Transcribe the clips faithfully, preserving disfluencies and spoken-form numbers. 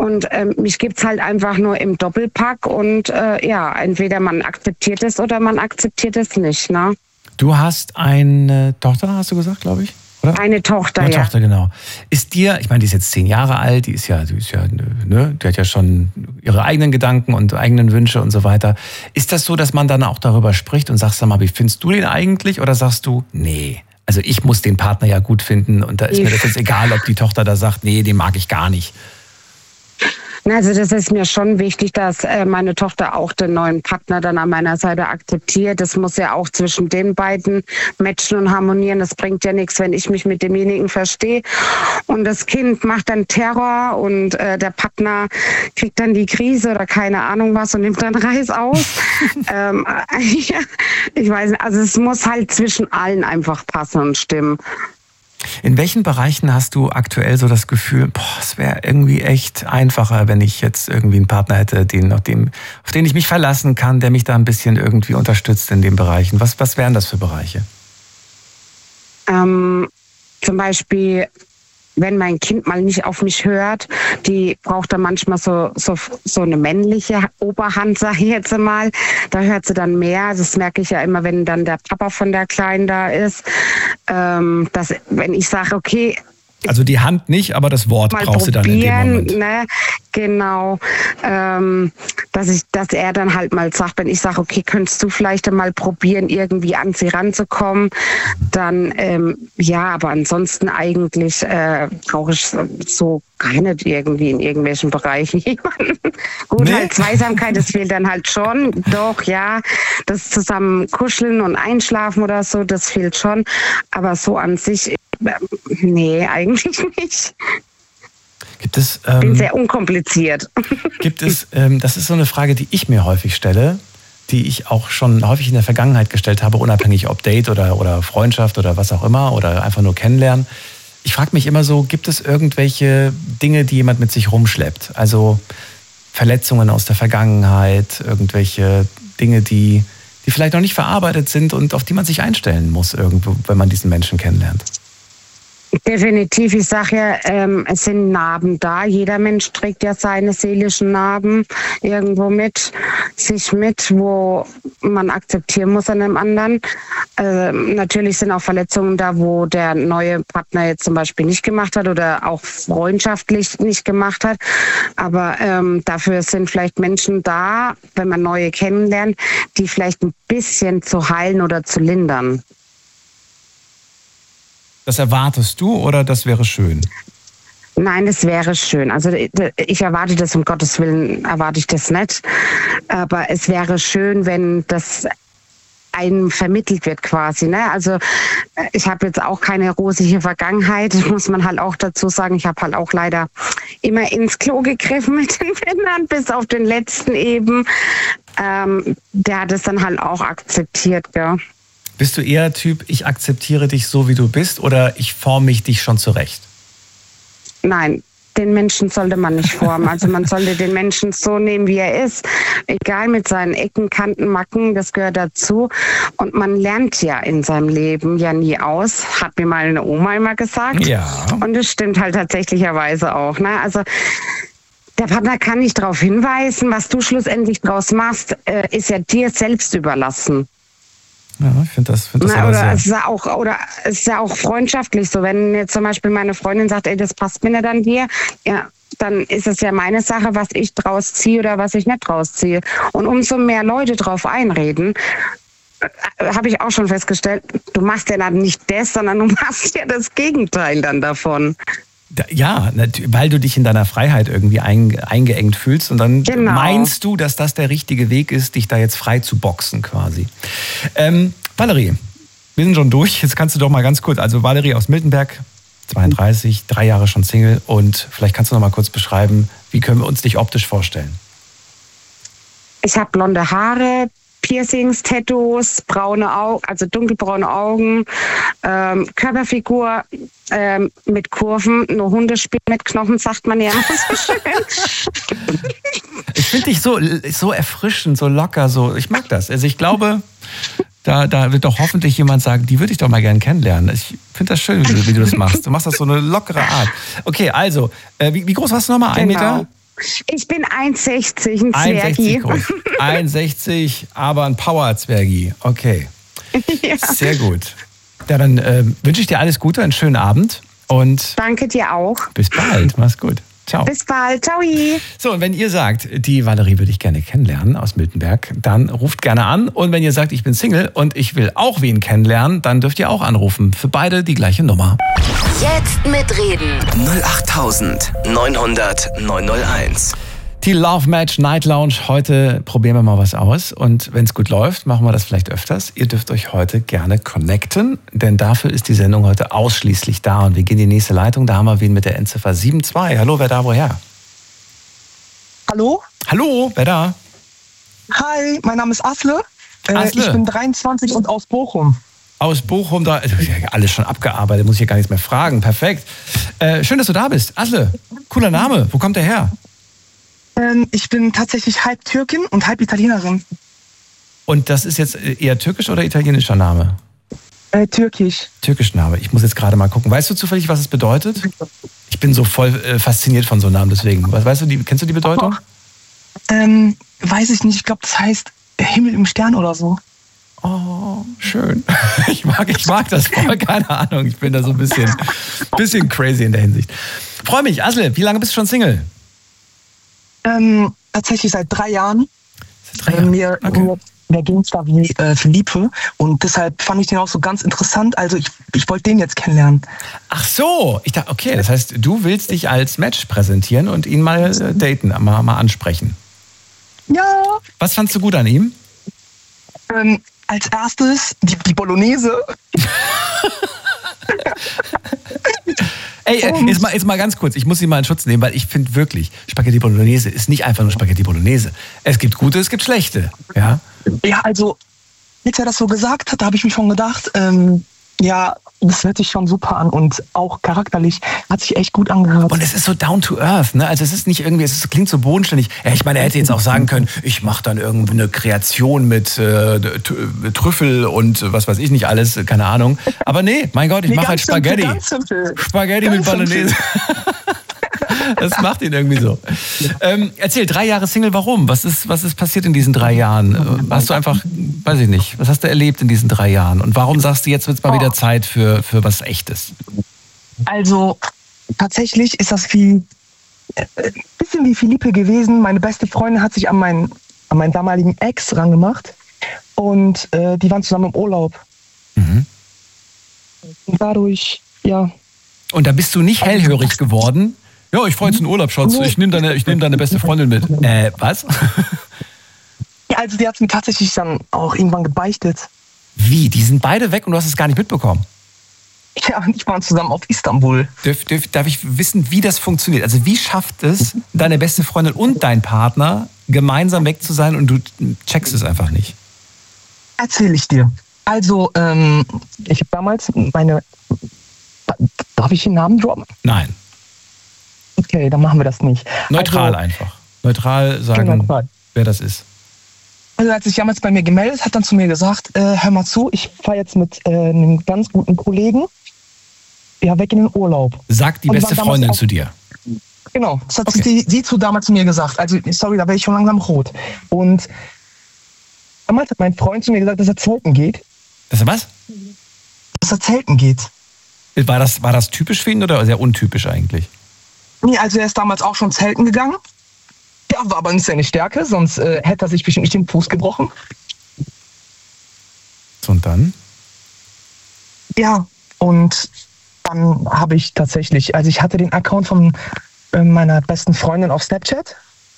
Und ähm, mich gibt's halt einfach nur im Doppelpack und äh, ja, entweder man akzeptiert es oder man akzeptiert es nicht, ne? Du hast eine Tochter, hast du gesagt, glaube ich? Oder? Eine Tochter, Eine ja. Tochter, genau. Ist dir, ich meine, die ist jetzt zehn Jahre alt, die ist ja, die ist ja, ne, die hat ja schon ihre eigenen Gedanken und eigenen Wünsche und so weiter. Ist das so, dass man dann auch darüber spricht und sagst, sag mal, wie findest du den eigentlich? Oder sagst du, nee, also ich muss den Partner ja gut finden und da ist mir das jetzt egal, ob die Tochter da sagt, nee, den mag ich gar nicht. Also das ist mir schon wichtig, dass äh, meine Tochter auch den neuen Partner dann an meiner Seite akzeptiert. Das muss ja auch zwischen den beiden matchen und harmonieren. Das bringt ja nichts, wenn ich mich mit demjenigen verstehe und das Kind macht dann Terror und äh, der Partner kriegt dann die Krise oder keine Ahnung was und nimmt dann Reis aus. ähm, ja, ich weiß nicht, also es muss halt zwischen allen einfach passen und stimmen. In welchen Bereichen hast du aktuell so das Gefühl, boah, es wäre irgendwie echt einfacher, wenn ich jetzt irgendwie einen Partner hätte, den, auf, dem, auf den ich mich verlassen kann, der mich da ein bisschen irgendwie unterstützt in den Bereichen? Was, was wären das für Bereiche? Ähm, zum Beispiel, wenn mein Kind mal nicht auf mich hört, die braucht dann manchmal so, so, so eine männliche Oberhand, sag ich jetzt mal. Da hört sie dann mehr. Das merke ich ja immer, wenn dann der Papa von der Kleinen da ist. Ähm, dass, wenn ich sage, okay, also die Hand nicht, aber das Wort brauchst du dann in dem Moment. Ne? Genau, ähm, dass ich, dass er dann halt mal sagt, wenn ich sage, okay, könntest du vielleicht mal probieren, irgendwie an sie ranzukommen, dann ähm, ja, aber ansonsten eigentlich äh, brauche ich so gar nicht irgendwie in irgendwelchen Bereichen jemanden. Gut, nee. Halt Zweisamkeit, das fehlt dann halt schon, doch, ja, das zusammen kuscheln und einschlafen oder so, das fehlt schon, aber so an sich, nee, eigentlich nicht. Gibt es, ähm, bin sehr unkompliziert. Gibt es, ähm, das ist so eine Frage, die ich mir häufig stelle, die ich auch schon häufig in der Vergangenheit gestellt habe, unabhängig ob Date oder, oder Freundschaft oder was auch immer oder einfach nur kennenlernen. Ich frage mich immer so, gibt es irgendwelche Dinge, die jemand mit sich rumschleppt? Also Verletzungen aus der Vergangenheit, irgendwelche Dinge, die, die vielleicht noch nicht verarbeitet sind und auf die man sich einstellen muss, irgendwo, wenn man diesen Menschen kennenlernt. Definitiv, ich sage ja, ähm, es sind Narben da. Jeder Mensch trägt ja seine seelischen Narben irgendwo mit, sich mit, wo man akzeptieren muss an dem anderen. Ähm, natürlich sind auch Verletzungen da, wo der neue Partner jetzt zum Beispiel nicht gemacht hat oder auch freundschaftlich nicht gemacht hat. Aber ähm, dafür sind vielleicht Menschen da, wenn man neue kennenlernt, die vielleicht ein bisschen zu heilen oder zu lindern. Das erwartest du oder das wäre schön? Nein, das wäre schön. Also ich erwarte das, um Gottes Willen erwarte ich das nicht. Aber es wäre schön, wenn das einem vermittelt wird quasi. Ne? Also ich habe jetzt auch keine rosige Vergangenheit, muss man halt auch dazu sagen. Ich habe halt auch leider immer ins Klo gegriffen mit den Männern, bis auf den letzten eben. Ähm, der hat es dann halt auch akzeptiert, gell? Bist du eher Typ, ich akzeptiere dich so, wie du bist, oder ich forme mich dich schon zurecht? Nein, den Menschen sollte man nicht formen. Also man sollte den Menschen so nehmen, wie er ist. Egal mit seinen Ecken, Kanten, Macken, das gehört dazu. Und man lernt ja in seinem Leben ja nie aus, hat mir mal eine Oma immer gesagt. Ja. Und das stimmt halt tatsächlicherweise auch. Ne? Also der Partner kann nicht darauf hinweisen, was du schlussendlich draus machst, äh, ist ja dir selbst überlassen. Ja, ich finde das, find das Na, aber oder sehr... es ist ja auch, oder es ist ja auch freundschaftlich so. Wenn jetzt zum Beispiel meine Freundin sagt, ey, das passt mir nicht an dir, ja, dann ist es ja meine Sache, was ich draus ziehe oder was ich nicht draus ziehe. Und umso mehr Leute drauf einreden, habe ich auch schon festgestellt, du machst ja dann nicht das, sondern du machst ja das Gegenteil dann davon. Ja, weil du dich in deiner Freiheit irgendwie eingeengt fühlst und dann genau. Meinst du, dass das der richtige Weg ist, dich da jetzt frei zu boxen quasi. Ähm, Valerie, wir sind schon durch. Jetzt kannst du doch mal ganz kurz, also Valerie aus Miltenberg, zweiunddreißig, drei Jahre schon Single, und vielleicht kannst du noch mal kurz beschreiben, wie können wir uns dich optisch vorstellen? Ich habe blonde Haare, Piercings, Tattoos, braune Augen, also dunkelbraune Augen, ähm, Körperfigur ähm, mit Kurven, nur Hundespiel mit Knochen, sagt man ja immer so schön. Ich finde dich so, so erfrischend, so locker, so, ich mag das. Also ich glaube, da, da wird doch hoffentlich jemand sagen, die würde ich doch mal gerne kennenlernen. Ich finde das schön, wie du, wie du das machst. Du machst das so eine lockere Art. Okay, also, äh, wie, wie groß warst du nochmal? Ein genau. Meter? Ich bin eins sechzig, ein einundsechzig Zwergi. groß. einundsechzig, aber ein Power-Zwergi. Okay. Ja. Sehr gut. Ja, dann äh, wünsche ich dir alles Gute, einen schönen Abend und Danke dir auch. bis bald. Mach's gut. Ciao. Bis bald. Ciao. So, und wenn ihr sagt, die Valerie würde ich gerne kennenlernen aus Miltenberg, dann ruft gerne an. Und wenn ihr sagt, ich bin Single und ich will auch wen kennenlernen, dann dürft ihr auch anrufen. Für beide die gleiche Nummer. Jetzt mitreden. null acht neunhundert neunhunderteins. Die Love Match Night Lounge. Heute probieren wir mal was aus. Und wenn es gut läuft, machen wir das vielleicht öfters. Ihr dürft euch heute gerne connecten, denn dafür ist die Sendung heute ausschließlich da. Und wir gehen in die nächste Leitung. Da haben wir wen mit der Endziffer sieben zwei. Hallo, wer da, woher? Hallo? Hallo, wer da? Hi, mein Name ist Asle. Äh, Asle. Ich bin dreiundzwanzig und aus Bochum. Aus Bochum, da ist ja alles schon abgearbeitet, muss ich ja gar nichts mehr fragen. Perfekt. Äh, schön, dass du da bist. Asle, cooler Name. Wo kommt der her? Ähm, ich bin tatsächlich halb Türkin und halb Italienerin. Und das ist jetzt eher türkisch oder italienischer Name? Äh, Türkisch. Türkisch Name. Ich muss jetzt gerade mal gucken. Weißt du zufällig, was es bedeutet? Ich bin so voll äh, fasziniert von so einem Namen, deswegen. Was, weißt du, die, kennst du die Bedeutung? Ähm, weiß ich nicht. Ich glaube, das heißt Himmel im Stern oder so. Oh, schön. Ich mag, ich mag das voll. Keine Ahnung. Ich bin da so ein bisschen, bisschen crazy in der Hinsicht. Freue mich. Asle, wie lange bist du schon Single? Ähm, tatsächlich seit drei Jahren. Seit drei Äh, Jahren. mir Okay. mir, mir ging es da wie äh, Philippe und deshalb fand ich den auch so ganz interessant. Also ich, ich wollte den jetzt kennenlernen. Ach so, ich dachte, okay, das heißt, du willst dich als Match präsentieren und ihn mal äh, daten, mal, mal ansprechen. Ja. Was fandst du gut an ihm? Ähm, als erstes die, die Bolognese. Ey, äh, jetzt, mal, jetzt mal ganz kurz, ich muss sie mal in Schutz nehmen, weil ich finde wirklich, Spaghetti Bolognese ist nicht einfach nur Spaghetti Bolognese. Es gibt gute, es gibt schlechte. Ja, Ja, also, als er das so gesagt hat, da habe ich mir schon gedacht, ähm, ja, das hört sich schon super an und auch charakterlich hat sich echt gut angehört. und es ist so down to earth, ne? Also es ist nicht irgendwie, es ist, klingt so bodenständig. Ja, ich meine, er hätte jetzt auch sagen können, ich mache dann irgendwie eine Kreation mit äh, T- Trüffel und äh, was weiß ich nicht alles, keine Ahnung. Aber nee, mein Gott, ich Nee, mache halt ganz simpel, Spaghetti. ganz simpel. Spaghetti Ganz mit Bolognese. Das macht ihn irgendwie so. Ähm, erzähl, drei Jahre Single, warum? Was ist, was ist passiert in diesen drei Jahren? Hast du einfach, weiß ich nicht, was hast du erlebt in diesen drei Jahren? Und warum sagst du, jetzt wird es mal wieder Zeit für, für was Echtes? Also, tatsächlich ist das wie, äh, ein bisschen wie Philippe gewesen. Meine beste Freundin hat sich an meinen, an meinen damaligen Ex rangemacht und äh, die waren zusammen im Urlaub. Mhm. Und dadurch, ja, Und da bist du nicht hellhörig geworden? Ja, ich fahre jetzt in Urlaub, Schatz. Ich nehme deine, ich nehm deine beste Freundin mit. Äh, was? Ja, also die hat mir tatsächlich dann auch irgendwann gebeichtet. Wie? Die sind beide weg und du hast es gar nicht mitbekommen? Ja, und ich waren zusammen auf Istanbul. Darf, darf, darf ich wissen, wie das funktioniert? Also wie schafft es deine beste Freundin und dein Partner, gemeinsam weg zu sein und du checkst es einfach nicht? Erzähle ich dir. Also, ähm, ich habe damals meine... Darf ich den Namen droppen? Nein. Okay, dann machen wir das nicht. Neutral also, einfach. Neutral sagen, Neutral. wer das ist. Also als sich damals bei mir gemeldet hat, dann zu mir gesagt, äh, hör mal zu, ich fahre jetzt mit äh, einem ganz guten Kollegen ja, weg in den Urlaub. Sagt die Und beste waren damals Freundin auch- zu dir. Genau, das hat Okay. sie, sie zu damals zu mir gesagt. Also, sorry, da wäre ich schon langsam rot. Und damals hat mein Freund zu mir gesagt, dass er zelten geht. Das ist was? Dass er zelten geht. War das, war das typisch für ihn oder sehr untypisch eigentlich? Nee, also er ist damals auch schon zelten gegangen. Ja, war aber nicht seine Stärke, sonst äh, hätte er sich bestimmt nicht den Fuß gebrochen. So, und dann? Ja, und dann habe ich tatsächlich, also ich hatte den Account von äh, meiner besten Freundin auf Snapchat.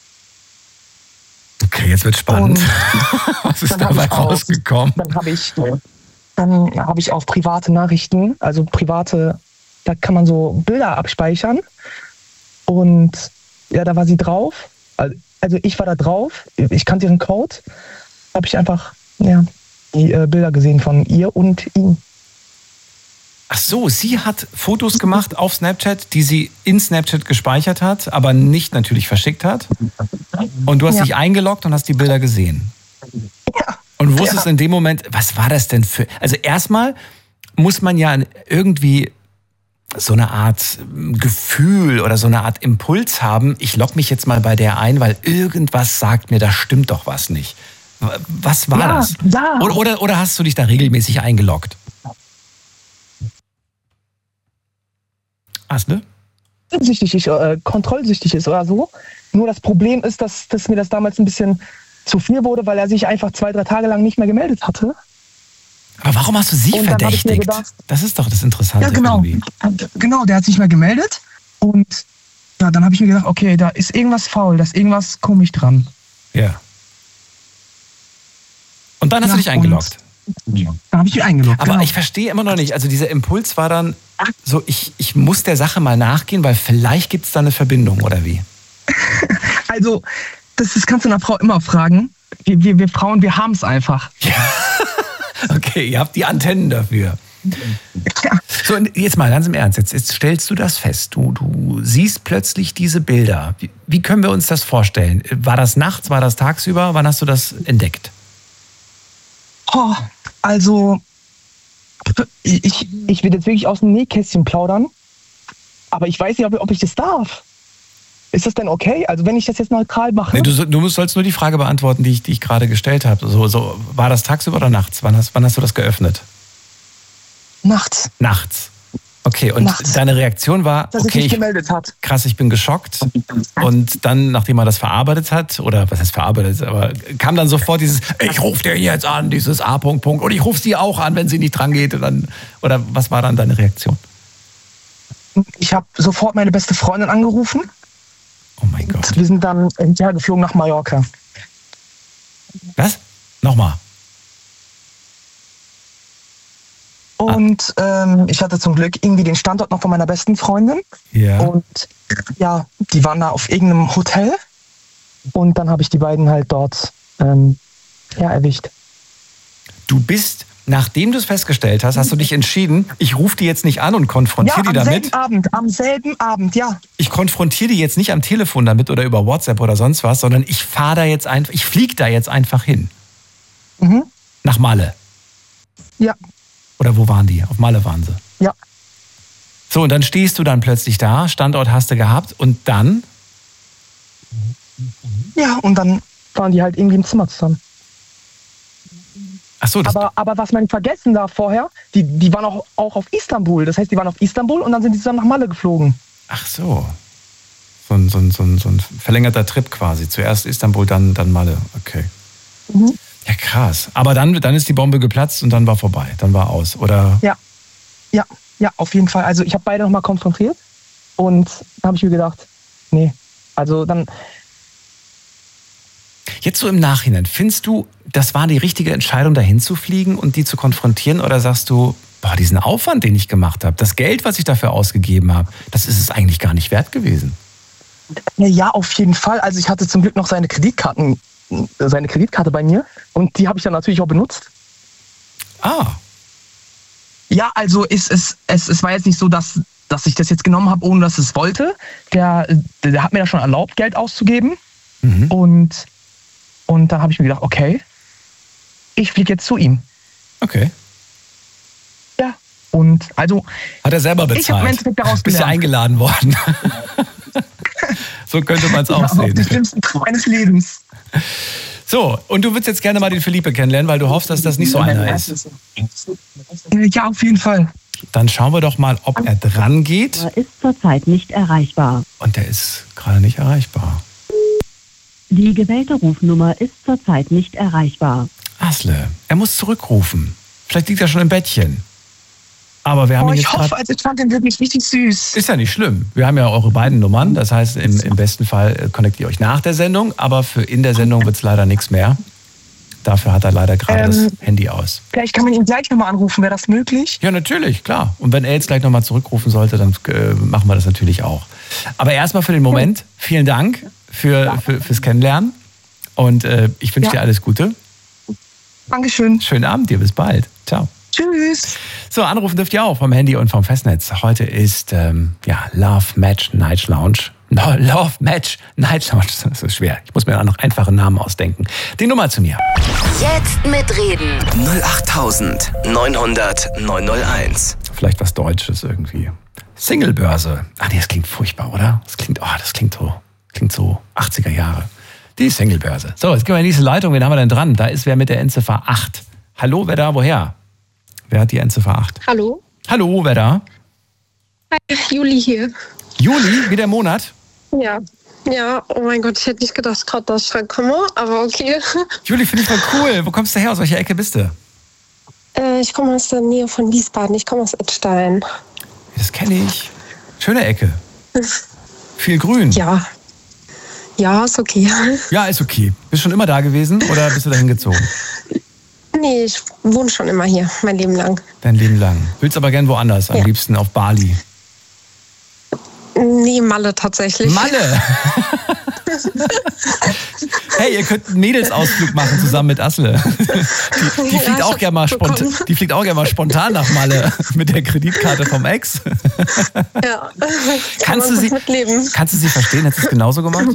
Okay, jetzt wird spannend. Und Was ist dann hab dabei ich auf- rausgekommen? Dann habe ich, dann habe ich auf private Nachrichten, also private, da kann man so Bilder abspeichern. Und ja, da war sie drauf. Also ich war da drauf, ich kannte ihren Code. Habe ich einfach ja, die äh, Bilder gesehen von ihr und ihm. Ach so, sie hat Fotos gemacht auf Snapchat, die sie in Snapchat gespeichert hat, aber nicht natürlich verschickt hat. Und du hast Ja. dich eingeloggt und hast die Bilder gesehen. Ja. Und wusstest Ja. in dem Moment, was war das denn für... Also erstmal muss man ja irgendwie... so eine Art Gefühl oder so eine Art Impuls haben, ich logge mich jetzt mal bei der ein, weil irgendwas sagt mir, da stimmt doch was nicht. Was war ja, das? Ja. Oder, oder, oder hast du dich da regelmäßig eingeloggt? Asle? Süchtig ist, äh, kontrollsüchtig ist oder so. Nur das Problem ist, dass, dass mir das damals ein bisschen zu viel wurde, weil er sich einfach zwei, drei Tage lang nicht mehr gemeldet hatte. Aber warum hast du sie Und dann hab ich mir verdächtigt? gedacht- Das ist doch das Interessante Ja, genau. irgendwie. Genau, der hat sich nicht mehr gemeldet. Und ja, dann habe ich mir gedacht, okay, da ist irgendwas faul, da ist irgendwas komisch dran. Ja. Und dann hast Ja, du dich eingeloggt. Da habe ich mich eingeloggt. Aber genau. ich verstehe immer noch nicht, also dieser Impuls war dann so, ich, ich muss der Sache mal nachgehen, weil vielleicht gibt es da eine Verbindung, oder wie? Also, das, das kannst du einer Frau immer fragen. Wir, wir, wir Frauen, wir haben es einfach. Okay, ihr habt die Antennen dafür. Ja. So, und jetzt mal ganz im Ernst, jetzt, jetzt stellst du das fest. Du, du siehst plötzlich diese Bilder. Wie, wie können wir uns das vorstellen? War das nachts, war das tagsüber? Wann hast du das entdeckt? Oh, also, ich, ich will jetzt wirklich aus dem Nähkästchen plaudern, aber ich weiß nicht, ob, ob ich das darf. Ist das denn okay? Also wenn ich das jetzt neutral mache? Nee, du, du sollst nur die Frage beantworten, die ich, die ich gerade gestellt habe. So, so, war das tagsüber oder nachts? Wann hast, wann hast du das geöffnet? Nachts, Nachts. Okay, und Nachts. deine Reaktion war, dass okay, ich mich ich, gemeldet hat. krass, ich bin geschockt. Und dann, nachdem er das verarbeitet hat, oder was heißt verarbeitet, aber kam dann sofort dieses, ich rufe den jetzt an, dieses A. Punkt, Punkt, und ich rufe sie auch an, wenn sie nicht dran geht. Und dann, oder was war dann deine Reaktion? Ich habe sofort meine beste Freundin angerufen. Oh mein Gott. Wir sind dann hinterhergeflogen nach Mallorca. Was? Nochmal. Und ähm, ich hatte zum Glück irgendwie den Standort noch von meiner besten Freundin. Ja. Und ja, die waren da auf irgendeinem Hotel. Und dann habe ich die beiden halt dort ähm, ja, erwischt. Du bist, nachdem du es festgestellt hast, hast du dich entschieden, ich rufe die jetzt nicht an und Ja, konfrontiere die am damit. selben Abend, am selben Abend, ja. Ich konfrontiere die jetzt nicht am Telefon damit oder über WhatsApp oder sonst was, sondern ich fahre da jetzt einfach, ich fliege da jetzt einfach hin. Mhm. Nach Malle. Ja, Oder wo waren die? Auf Malle waren sie. ja. So, und dann stehst du dann plötzlich da, Standort hast du gehabt und dann? Ja, und dann waren die halt irgendwie im Zimmer zusammen. Ach so, das, Aber, aber was man vergessen darf vorher, die, die waren auch, auch auf Istanbul. Das heißt, die waren auf Istanbul und dann sind die zusammen nach Malle geflogen. ach so. So ein, so, ein, so, ein, so ein verlängerter Trip quasi. Zuerst Istanbul, dann, dann Malle. Okay. Mhm. Ja, krass. Aber dann, dann ist die Bombe geplatzt und dann war vorbei. Dann war aus. Oder? Ja, ja, ja, auf jeden Fall. Also ich habe beide nochmal konfrontiert und da habe ich mir gedacht, nee, also dann, Jetzt so im Nachhinein, findest du, das war die richtige Entscheidung, dahin zu fliegen und die zu konfrontieren? Oder sagst du, boah, diesen Aufwand, den ich gemacht habe, das Geld, was ich dafür ausgegeben habe, das ist es eigentlich gar nicht wert gewesen? ja, auf jeden Fall. Also ich hatte zum Glück noch seine Kreditkarten, seine Kreditkarte bei mir und die habe ich dann natürlich auch benutzt. Ah, Ja, also es, es, es, es war jetzt nicht so, dass, dass ich das jetzt genommen habe, ohne dass es wollte. Der, der hat mir da schon erlaubt, Geld auszugeben. mhm. Und, und dann habe ich mir gedacht, okay, ich fliege jetzt zu ihm. Okay. Ja. Und also, Hat er selber bezahlt. Ich hab im Endeffekt daraus Bist ja gelernt. eingeladen worden. So könnte man es auch ja, auf die sehen. schlimmsten Tag meines Lebens. So, und du würdest jetzt gerne mal den Felipe kennenlernen, weil du hoffst, dass das nicht so einer ist. Ja, auf jeden Fall. Dann schauen wir doch mal, ob er dran geht. Er ist zurzeit nicht erreichbar. Und der ist gerade nicht erreichbar. Die gewählte Rufnummer ist zurzeit nicht erreichbar. Asle, er muss zurückrufen. Vielleicht liegt er schon im Bettchen. Aber wir haben Oh, ihn ich jetzt hoffe, grad, also ich fand den wirklich richtig süß. ist ja nicht schlimm. Wir haben ja eure beiden Nummern. Das heißt, im, im besten Fall äh, connectet ihr euch nach der Sendung. Aber für in der Sendung wird es leider nichts mehr. Dafür hat er leider gerade Ähm. das Handy aus. Vielleicht kann man ihn gleich nochmal anrufen, wäre das möglich? Ja, natürlich, klar. Und wenn er jetzt gleich nochmal zurückrufen sollte, dann äh, machen wir das natürlich auch. Aber erstmal für den Moment, vielen Dank für, für, fürs Kennenlernen. Und äh, ich wünsche Ja. dir alles Gute. Dankeschön. Schönen Abend dir, bis bald. Ciao. Tschüss. So, anrufen dürft ihr auch vom Handy und vom Festnetz. Heute ist ähm, ja, Love Match Night Lounge. No, Love Match Night Lounge. Das ist schwer. Ich muss mir auch noch einfache Namen ausdenken. Die Nummer zu mir. Jetzt mitreden. null acht neun null null neun null eins. Vielleicht was Deutsches irgendwie. Singlebörse. Ah nee, das klingt furchtbar, oder? Das klingt, oh, das klingt so, klingt so achtziger Jahre. Die Singlebörse. So, jetzt gehen wir in die nächste Leitung. Wen haben wir denn dran? Da ist wer mit der Endziffer acht. Hallo, wer da? Woher? Wer hat die Endziffer acht? Hallo. Hallo, wer da? Hi, Juli hier. Juli, wie der Monat? Ja. Ja, oh mein Gott, ich hätte nicht gedacht, gerade dass ich reinkomme, aber okay. Juli, finde ich voll cool. Wo kommst du her? Aus welcher Ecke bist du? Äh, ich komme aus der Nähe von Wiesbaden. Ich komme aus Edstein. Das kenne ich. Schöne Ecke. Viel Grün. Ja. Ja, ist okay. Ja, ist okay. Bist du schon immer da gewesen oder bist du dahin gezogen? Nee, ich wohne schon immer hier, mein Leben lang. Dein Leben lang. Willst aber gern woanders, am ja. liebsten auf Bali. Nee, Malle tatsächlich. Malle? Hey, ihr könnt einen Mädelsausflug machen zusammen mit Asle. Die, die, fliegt, ja, auch gerne mal spontan, die fliegt auch gerne mal spontan nach Malle mit der Kreditkarte vom Ex. Ja, kannst du sie, mitleben. Kannst du sie verstehen? Hättest du es genauso gemacht?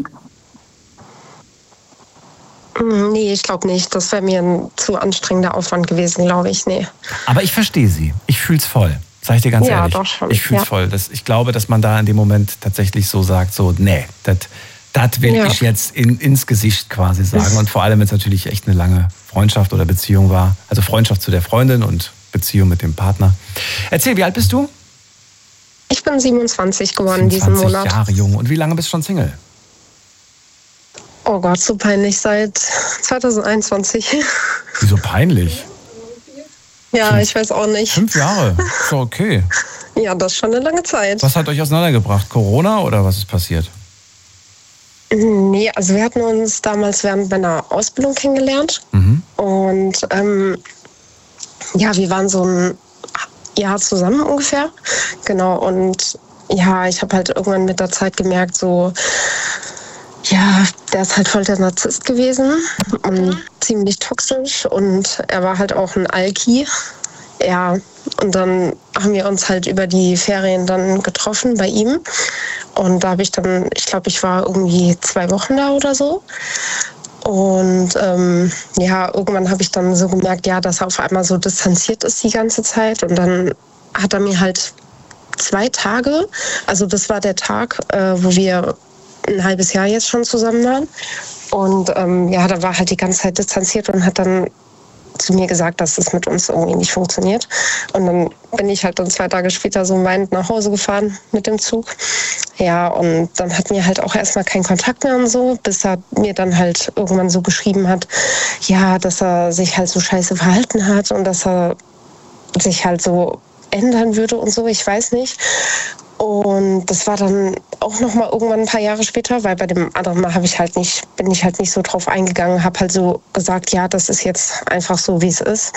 Nee, ich glaube nicht. Das wäre mir ein zu anstrengender Aufwand gewesen, glaube ich. Nee. Aber ich verstehe sie. Ich fühle es voll. Sag ich dir ganz ja, ehrlich. Doch schon. Ich fühle es ja. voll. Das, ich glaube, dass man da in dem Moment tatsächlich so sagt, so, nee, das will ja. ich jetzt in, ins Gesicht quasi sagen. Und vor allem, wenn es natürlich echt eine lange Freundschaft oder Beziehung war. Also Freundschaft zu der Freundin und Beziehung mit dem Partner. Erzähl, wie alt bist du? Ich bin siebenundzwanzig geworden diesen Monat. Jahre jung. Und wie lange bist du schon Single? Oh Gott, so peinlich. Seit zwanzig einundzwanzig. Wieso peinlich? Ja, fünf, ich weiß auch nicht. Fünf Jahre? Ist doch okay. Ja, das ist schon eine lange Zeit. Was hat euch auseinandergebracht? Corona oder was ist passiert? Nee, also wir hatten uns damals während meiner Ausbildung kennengelernt. Mhm. Und ähm, ja, wir waren so ein Jahr zusammen ungefähr. Genau, und ja, ich habe halt irgendwann mit der Zeit gemerkt, so, ja, der ist halt voll der Narzisst gewesen und ziemlich toxisch und er war halt auch ein Alki. Ja, und dann haben wir uns halt über die Ferien dann getroffen bei ihm und da habe ich dann, ich glaube, ich war irgendwie zwei Wochen da oder so. Und ähm, ja, irgendwann habe ich dann so gemerkt, ja, dass er auf einmal so distanziert ist die ganze Zeit und dann hat er mir halt zwei Tage, also das war der Tag, äh, wo wir ein halbes Jahr jetzt schon zusammen waren. Und ähm, ja, da war halt die ganze Zeit distanziert und hat dann zu mir gesagt, dass es mit uns irgendwie nicht funktioniert. Und dann bin ich halt dann zwei Tage später so weinend nach Hause gefahren mit dem Zug. Ja, und dann hatten wir halt auch erstmal keinen Kontakt mehr und so, bis er mir dann halt irgendwann so geschrieben hat, ja, dass er sich halt so scheiße verhalten hat und dass er sich halt so ändern würde und so, ich weiß nicht. Und das war dann auch noch mal irgendwann ein paar Jahre später, weil bei dem anderen Mal habe ich halt nicht, bin ich halt nicht so drauf eingegangen, habe halt so gesagt, ja, das ist jetzt einfach so, wie es ist.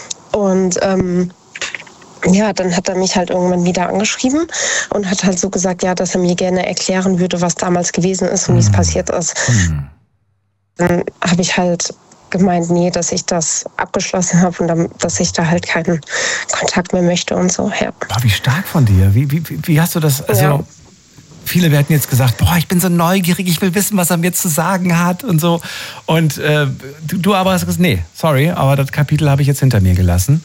Und ähm, ja, dann hat er mich halt irgendwann wieder angeschrieben und hat halt so gesagt, ja, dass er mir gerne erklären würde, was damals gewesen ist und wie es passiert ist. Mhm. Dann habe ich halt gemeint, nee, dass ich das abgeschlossen habe und dann, dass ich da halt keinen Kontakt mehr möchte und so. Ja. Boah, wie stark von dir. Wie, wie, wie hast du das? Also ja. Viele werden jetzt gesagt, boah, ich bin so neugierig, ich will wissen, was er mir zu sagen hat und so. Und äh, du, du aber hast gesagt, nee, sorry, aber das Kapitel habe ich jetzt hinter mir gelassen.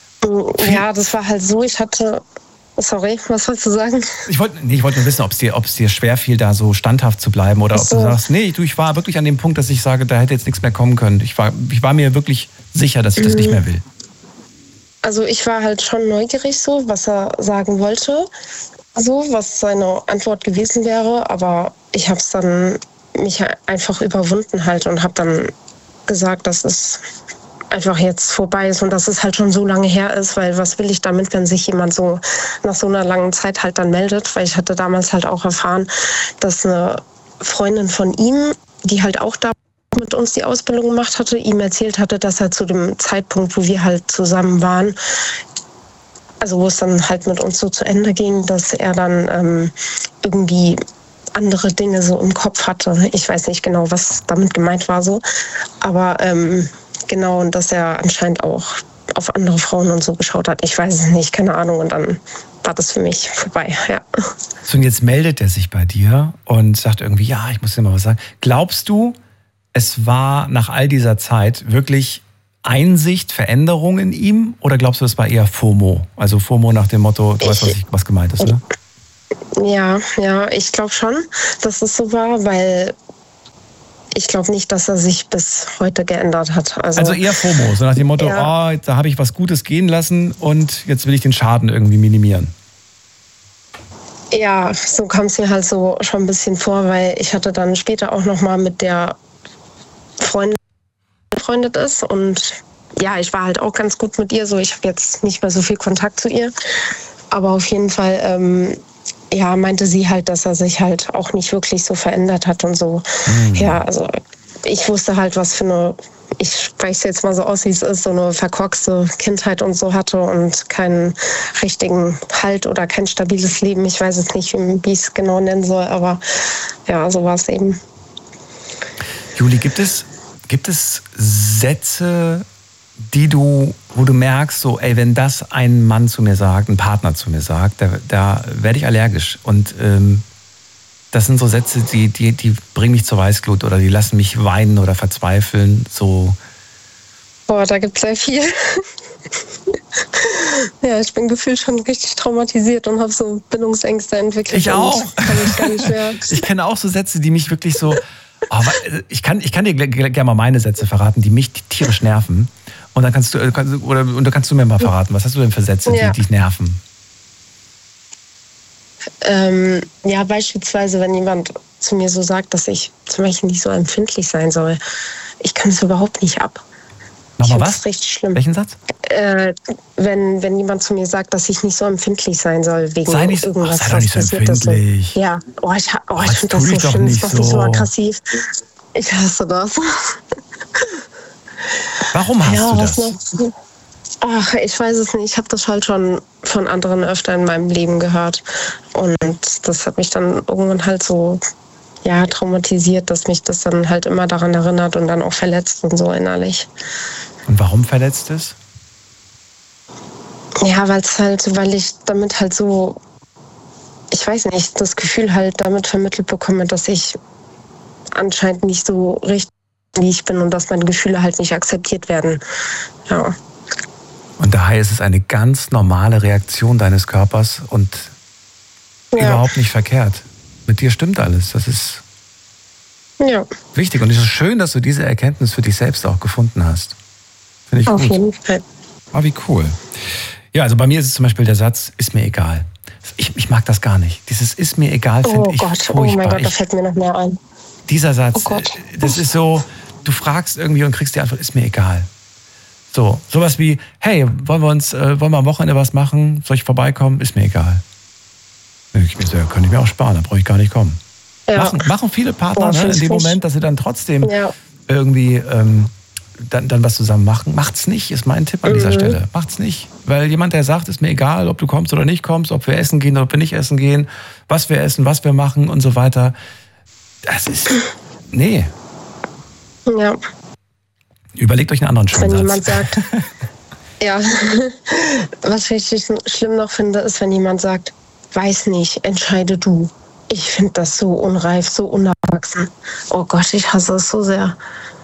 Ja, das war halt so, ich hatte... Sorry, was wolltest du sagen? Ich wollte nee, ich wollte nur wissen, ob es dir, ob es dir schwerfiel, da so standhaft zu bleiben oder so. Ob du sagst, nee, du, ich war wirklich an dem Punkt, dass ich sage, da hätte jetzt nichts mehr kommen können. Ich war, ich war mir wirklich sicher, dass ich das nicht mehr will. Also ich war halt schon neugierig so, was er sagen wollte, so, was seine Antwort gewesen wäre, aber ich habe es dann mich einfach überwunden halt und habe dann gesagt, dass es einfach jetzt vorbei ist und dass es halt schon so lange her ist, weil was will ich damit, wenn sich jemand so nach so einer langen Zeit halt dann meldet, weil ich hatte damals halt auch erfahren, dass eine Freundin von ihm, die halt auch da mit uns die Ausbildung gemacht hatte, ihm erzählt hatte, dass er zu dem Zeitpunkt, wo wir halt zusammen waren, also wo es dann halt mit uns so zu Ende ging, dass er dann ähm, irgendwie andere Dinge so im Kopf hatte. Ich weiß nicht genau, was damit gemeint war so, aber ähm, genau, und dass er anscheinend auch auf andere Frauen und so geschaut hat. Ich weiß es nicht, keine Ahnung. Und dann war das für mich vorbei, ja. So, und jetzt meldet er sich bei dir und sagt irgendwie, ja, ich muss dir mal was sagen. Glaubst du, es war nach all dieser Zeit wirklich Einsicht, Veränderung in ihm? Oder glaubst du, es war eher FOMO? Also FOMO nach dem Motto, du ich, weißt, was, ich, was gemeint ist, oder? Ja, ja, ich glaube schon, dass das so war, weil ich glaube nicht, dass er sich bis heute geändert hat. Also, also eher FOMO, so nach dem Motto, ja. oh, da habe ich was Gutes gehen lassen und jetzt will ich den Schaden irgendwie minimieren. Ja, so kam es mir halt so schon ein bisschen vor, weil ich hatte dann später auch nochmal mit der Freundin befreundet ist und ja, ich war halt auch ganz gut mit ihr, so ich habe jetzt nicht mehr so viel Kontakt zu ihr, aber auf jeden Fall ähm, ja, meinte sie halt, dass er sich halt auch nicht wirklich so verändert hat und so. Mhm. Ja, also ich wusste halt, was für eine, ich spreche es jetzt mal so aus, wie es ist, so eine verkorkste Kindheit und so hatte und keinen richtigen Halt oder kein stabiles Leben. Ich weiß jetzt nicht, wie ich es genau nennen soll, aber ja, so war es eben. Juli, gibt es, gibt es Sätze, die du, wo du merkst, so, ey, wenn das ein Mann zu mir sagt, ein Partner zu mir sagt, da, da werde ich allergisch. Und ähm, das sind so Sätze, die, die, die bringen mich zur Weißglut oder die lassen mich weinen oder verzweifeln. So. Boah, da gibt es sehr viel. Ja, ich bin gefühlt schon richtig traumatisiert und habe so Bindungsängste entwickelt. Ich auch. Kann ich gar nicht mehr. Ich kenne auch so Sätze, die mich wirklich so. Oh, ich, kann, ich kann dir gerne mal meine Sätze verraten, die mich tierisch nerven. Und dann kannst du, oder, und dann kannst du mir mal verraten, was hast du denn für Sätze, ja. die dich nerven? Ähm, ja, beispielsweise, wenn jemand zu mir so sagt, dass ich zum Beispiel nicht so empfindlich sein soll. Ich kann es überhaupt nicht ab. Nochmal was? Das ist richtig schlimm. Welchen Satz? Äh, wenn, wenn jemand zu mir sagt, dass ich nicht so empfindlich sein soll wegen sei nicht, irgendwas, oh, sei doch nicht was so passiert ist. empfindlich. Ja, oh, ich, oh, oh, ich finde das so schlimm, das macht mich so aggressiv. So. Ich hasse das. Warum hast ja, du das? Noch? Ach, ich weiß es nicht. Ich habe das halt schon von anderen öfter in meinem Leben gehört. Und das hat mich dann irgendwann halt so ja, traumatisiert, dass mich das dann halt immer daran erinnert und dann auch verletzt und so innerlich. Und warum verletzt es? Ja, weil es halt, weil ich damit halt so, ich weiß nicht, das Gefühl halt damit vermittelt bekomme, dass ich anscheinend nicht so richtig wie ich bin und dass meine Gefühle halt nicht akzeptiert werden. Ja. Und daher ist es eine ganz normale Reaktion deines Körpers und ja. überhaupt nicht verkehrt. Mit dir stimmt alles. Das ist ja. wichtig. Und es ist schön, dass du diese Erkenntnis für dich selbst auch gefunden hast. Finde ich Auf gut. Auf jeden Fall. Oh, wie cool. Ja, also bei mir ist es zum Beispiel der Satz, ist mir egal. Ich, ich mag das gar nicht. Dieses ist mir egal finde oh ich Gott, furchtbar. Oh mein Gott, ich, da fällt mir noch mehr ein. Dieser Satz, oh Gott. das ist so, du fragst irgendwie und kriegst die Antwort, ist mir egal. So, sowas wie, hey, wollen wir uns, äh, wollen wir am Wochenende was machen? Soll ich vorbeikommen? Ist mir egal. Ich mir so, ja, kann ich mir auch sparen, dann brauche ich gar nicht kommen. Ja. Machen, machen viele Partner oh, ne, in dem Moment, dass sie dann trotzdem ja. irgendwie ähm, dann, dann was zusammen machen. Macht's nicht, ist mein Tipp an dieser mhm. Stelle. Macht's nicht. Weil jemand, der sagt, ist mir egal, ob du kommst oder nicht kommst, ob wir essen gehen oder ob wir nicht essen gehen, was wir essen, was wir machen und so weiter. Das ist, nee. Ja. Überlegt euch einen anderen schönen Wenn Satz. jemand sagt, ja, was ich schlimm noch finde, ist, wenn jemand sagt, weiß nicht, entscheide du. Ich finde das so unreif, so unerwachsen. Oh Gott, ich hasse es so sehr.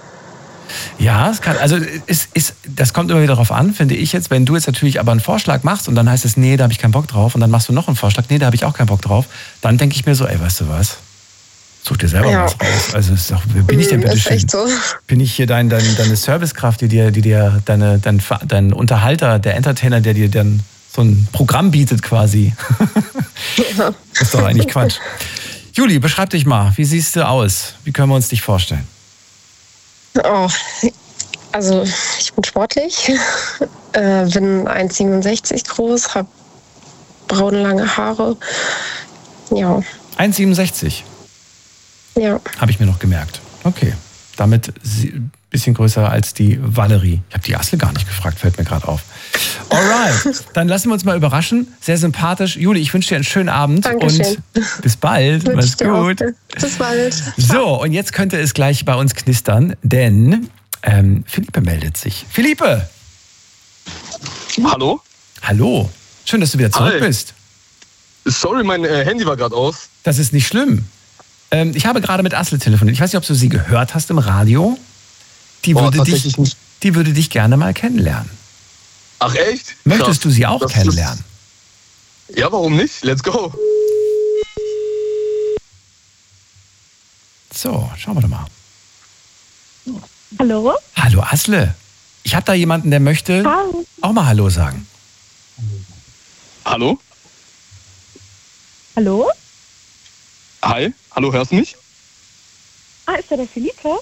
Ja, es kann, also es ist, das kommt immer wieder darauf an, finde ich jetzt, wenn du jetzt natürlich aber einen Vorschlag machst und dann heißt es, nee, da habe ich keinen Bock drauf und dann machst du noch einen Vorschlag, nee, da habe ich auch keinen Bock drauf, dann denke ich mir so, ey, weißt du was? Such dir selber ja. was raus. Also ist doch, bin ich denn bitte schön? Echt so. Bin ich hier dein, dein, deine Servicekraft, die dir, die dir deine, dein, dein Unterhalter, der Entertainer, der dir dann so ein Programm bietet quasi. Ja. Das ist doch eigentlich Quatsch. Juli, beschreib dich mal. Wie siehst du aus? Wie können wir uns dich vorstellen? Oh, also ich bin sportlich, äh, bin eins Komma siebenundsechzig groß, habe braune lange Haare. Ja. eins Komma siebenundsechzig? Ja. Habe ich mir noch gemerkt. Okay. Damit ein bisschen größer als die Valerie. Ich habe die Asle gar nicht gefragt, fällt mir gerade auf. Alright, dann lassen wir uns mal überraschen. Sehr sympathisch. Juli, ich wünsche dir einen schönen Abend. Dankeschön. Und bis bald. Mach's gut. Bis bald. So, und jetzt könnte es gleich bei uns knistern, denn ähm, Philippe meldet sich. Philippe! Hallo? Hallo. Schön, dass du wieder zurück Hi. bist. Sorry, mein äh, Handy war gerade aus. Das ist nicht schlimm. Ähm, ich habe gerade mit Asle telefoniert. Ich weiß nicht, ob du sie gehört hast im Radio. Die, Boah, würde, dich, die würde dich gerne mal kennenlernen. Ach echt? Möchtest Krass. du sie auch das kennenlernen? Ist... Ja, warum nicht? Let's go. So, schauen wir doch mal. Hallo? Hallo Asle. Ich habe da jemanden, der möchte Hallo. auch mal Hallo sagen. Hallo? Hallo? Hi? Hallo, hörst du mich? Ah, ist da der Philippe?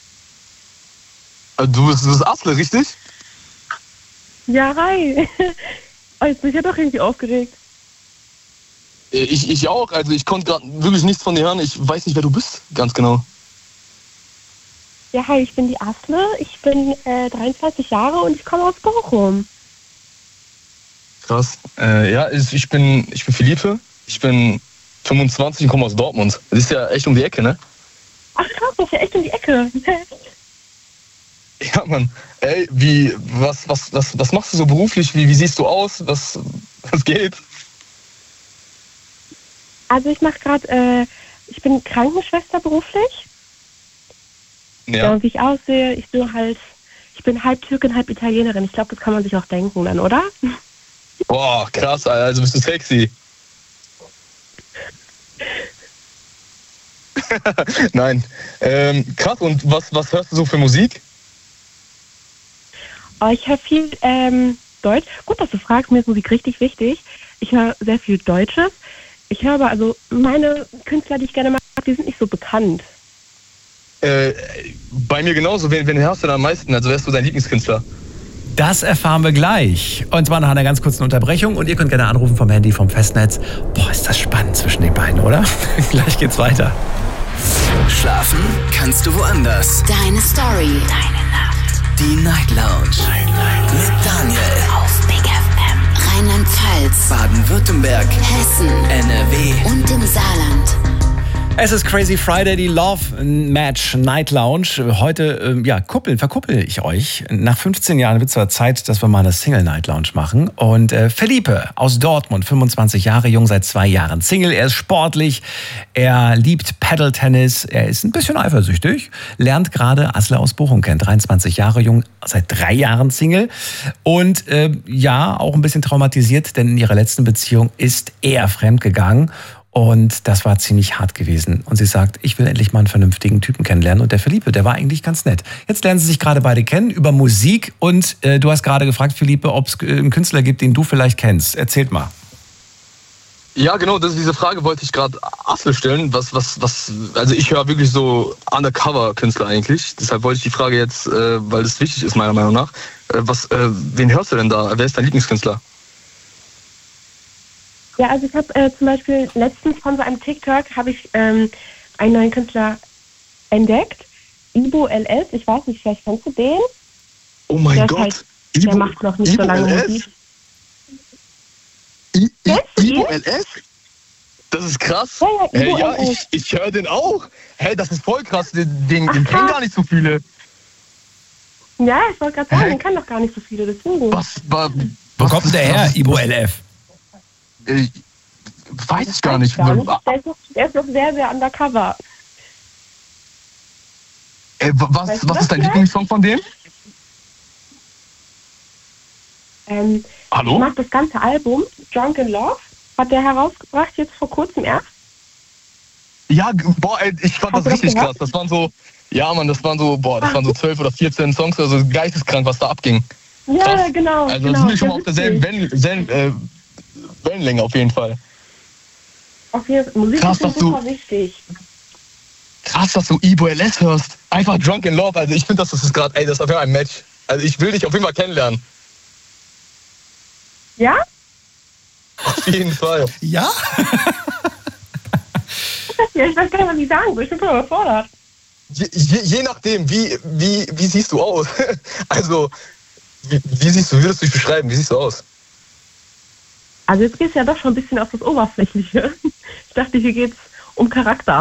Äh, Du bist, du bist Asle, richtig? Ja, hi. Oh, jetzt bin ich ja doch irgendwie aufgeregt. Äh, Ich, ich auch. Also ich konnte gerade wirklich nichts von dir hören. Ich weiß nicht, wer du bist, ganz genau. Ja, hi, ich bin die Asle. Ich bin äh, dreiundzwanzig Jahre und ich komme aus Bochum. Krass. Äh, ja, ich ich bin, ich bin Philippe. Ich bin fünfundzwanzig und komme aus Dortmund. Das ist ja echt um die Ecke, ne? Ach krass, das ist ja echt um die Ecke. Ja, Mann. Ey, wie, was, was, was, was machst du so beruflich? Wie, wie siehst du aus? Was, was geht? Also ich mache gerade, äh, ich bin Krankenschwester beruflich. Ja. Ja. Und wie ich aussehe, ich bin halt, ich bin halb Türkin, halb Italienerin. Ich glaube, das kann man sich auch denken dann, oder? Boah, krass, Alter. Also bist du sexy. Nein. Ähm, krass, und was, was hörst du so für Musik? Aber ich höre viel ähm, Deutsch. Gut, dass du fragst, mir ist Musik richtig wichtig. Ich höre sehr viel Deutsches. Ich höre aber, also meine Künstler, die ich gerne mag, die sind nicht so bekannt. Äh, bei mir genauso. Wen, wen hörst du da am meisten? Also wer ist so dein Lieblingskünstler? Das erfahren wir gleich. Und zwar nach einer ganz kurzen Unterbrechung. Und ihr könnt gerne anrufen vom Handy, vom Festnetz. Boah, ist das spannend zwischen den beiden, oder? Gleich geht's weiter. Schlafen kannst du woanders. Deine Story. Deine Nacht. Die Night Lounge. Night, Night. Mit Daniel. Auf Big F M. Rheinland-Pfalz. Baden-Württemberg. Hessen. N R W. Und im Saarland. Es ist Crazy Friday, die Love Match Night Lounge. Heute, ähm, ja, kuppeln, verkuppel ich euch. Nach fünfzehn Jahren wird es zwar Zeit, dass wir mal eine Single Night Lounge machen. Und äh, Felipe aus Dortmund, fünfundzwanzig Jahre jung, seit zwei Jahren Single. Er ist sportlich, er liebt Paddle-Tennis, er ist ein bisschen eifersüchtig, lernt gerade Asle aus Bochum kennen, dreiundzwanzig Jahre jung, seit drei Jahren Single. Und äh, ja, auch ein bisschen traumatisiert, denn in ihrer letzten Beziehung ist er fremdgegangen. Und das war ziemlich hart gewesen. Und sie sagt, ich will endlich mal einen vernünftigen Typen kennenlernen. Und der Felipe, der war eigentlich ganz nett. Jetzt lernen sie sich gerade beide kennen über Musik. Und äh, du hast gerade gefragt, Felipe, ob es einen Künstler gibt, den du vielleicht kennst. Erzählt mal. Ja, genau, das, diese Frage wollte ich gerade Asle stellen. Was, was, was, also ich höre wirklich so Undercover-Künstler eigentlich. Deshalb wollte ich die Frage jetzt, äh, weil das wichtig ist meiner Meinung nach. Äh, was, äh, wen hörst du denn da? Wer ist dein Lieblingskünstler? Ja, also ich habe äh, zum Beispiel letztens von so einem TikTok habe ich ähm, einen neuen Künstler entdeckt. Ibo L S, ich weiß nicht, vielleicht kennst du den? Oh mein der Gott. Halt, Ibo, der macht noch nicht Ibo so lange L S? Musik. I, I, Kennst du Ibo ihn? L S? Das ist krass. Ja, ja, Hey, Ibo ja, L S. ich, ich höre den auch. Hey, das ist voll krass. Den, den, Ach, den kennen krass. gar nicht so viele. Ja, ich wollte gerade sagen, Hä? den kann doch gar nicht so viele, deswegen. Was, wa, Wo was kommt denn ist- der her, was- Ibo L F? Äh, weiß ich gar nicht. Gar nicht. Der, ist noch, der ist noch sehr, sehr undercover. Äh, was Weißt du was das ist dein vielleicht? Lieblingssong von dem? Ähm, Ich Hallo? mag das ganze Album, Drunk in Love, hat der herausgebracht, jetzt vor kurzem erst. Ja, g- boah, ey, ich fand Hast das du das richtig gehört? krass. Das waren so, ja, Mann, das waren so, boah, das waren so zwölf oder vierzehn Songs, also geisteskrank, was da abging. Ja, Krass. genau. Also genau. sind wir schon sehr mal auf derselben witzig. Wellen, Wellen, äh, Wellenlänge auf jeden Fall. Auf jeden Fall. Musik Krass, ist mir dass du- super wichtig. Krass, dass du Ibo L S hörst. Einfach Drunk in Love. Also ich finde, das ist gerade, ey, das ist auf jeden Fall ein Match. Also ich will dich auf jeden Fall kennenlernen. Ja? Auf jeden Fall. Ja? Ja, ich weiß gar nicht, was ich sagen soll. Ich bin voll überfordert. Je, je, je nachdem, wie, wie, wie siehst du aus? Also, wie, wie siehst du, wie würdest du dich beschreiben? Wie siehst du aus? Also jetzt geht es ja doch schon ein bisschen auf das Oberflächliche. Ich dachte, hier geht es um Charakter.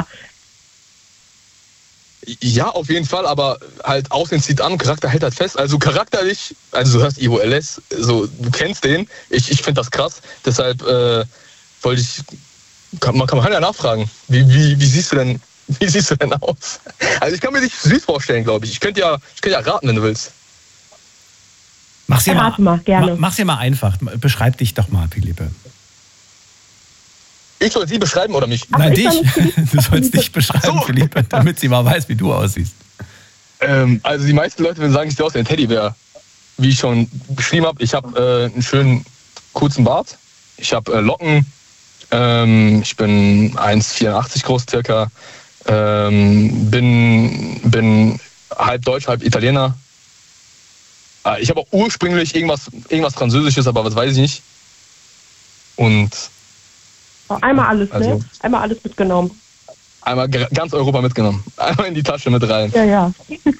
Ja, auf jeden Fall, aber halt Aussehen zieht an, Charakter hält halt fest. Also charakterlich, also du hörst Ibo L S, so, du kennst den. Ich, ich finde das krass. Deshalb äh, wollte ich, kann, man kann man ja nachfragen, wie, wie, wie siehst du denn, wie siehst du denn aus? Also ich kann mir dich süß vorstellen, glaube ich. Ich könnte ja, ich könnte ja raten, wenn du willst. Mach's dir mal, Rate mal, gerne. ma- mach's dir mal einfach. Beschreib dich doch mal, Felipe. Ich soll sie beschreiben oder mich? Nein, ich dich. soll nicht- Du sollst dich beschreiben, So. Philippe, damit sie mal weiß, wie du aussiehst. Ähm, also die meisten Leute würden sagen, ich sehe aus wie ein Teddybär. Wie ich schon beschrieben habe, ich habe äh, einen schönen kurzen Bart. Ich habe äh, Locken. Ähm, ich bin eins Komma vierundachtzig groß circa. Ähm, bin, bin halb Deutsch, halb Italiener. Äh, ich habe auch ursprünglich irgendwas, irgendwas Französisches, aber was weiß ich nicht. Und Oh, einmal alles, Also- ne? Einmal alles mitgenommen. einmal ge- ganz Europa mitgenommen. Einmal in die Tasche mit rein. Ja, ja.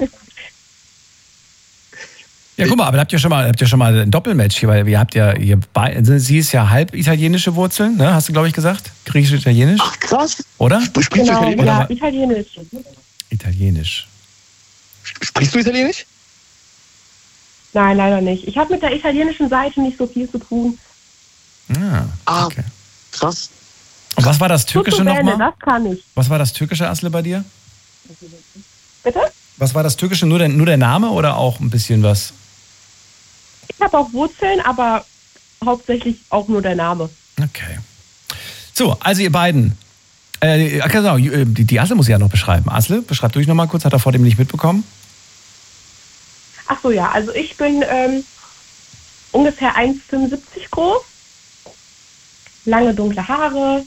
Ja, guck mal, aber habt ihr schon mal, habt ihr schon mal ein Doppelmatch hier, weil ihr habt ja, ihr, bei- also sie ist ja halb italienische Wurzeln, ne? Hast du, glaube ich, gesagt? Griechisch-Italienisch, Krass. oder? Sprichst du Genau, Italienisch? ja, Oder- italienisch. Italienisch. Sprichst du Italienisch? Nein, leider nicht. Ich habe mit der italienischen Seite nicht so viel zu tun. Ah, Ah, okay. krass. Und was war das Türkische Tutto bene, nochmal? das kann ich. Was war das Türkische, Asle, bei dir? Bitte? Was war das Türkische? Nur der, nur der Name oder auch ein bisschen was? Ich habe auch Wurzeln, aber hauptsächlich auch nur der Name. Okay. So, also ihr beiden. Äh, genau, die, die Asle muss ich ja noch beschreiben. Asle, beschreib du dich nochmal kurz, hat er vor dem nicht mitbekommen? Ach so, ja, also ich bin ähm, ungefähr eins Komma fünfundsiebzig groß, lange dunkle Haare.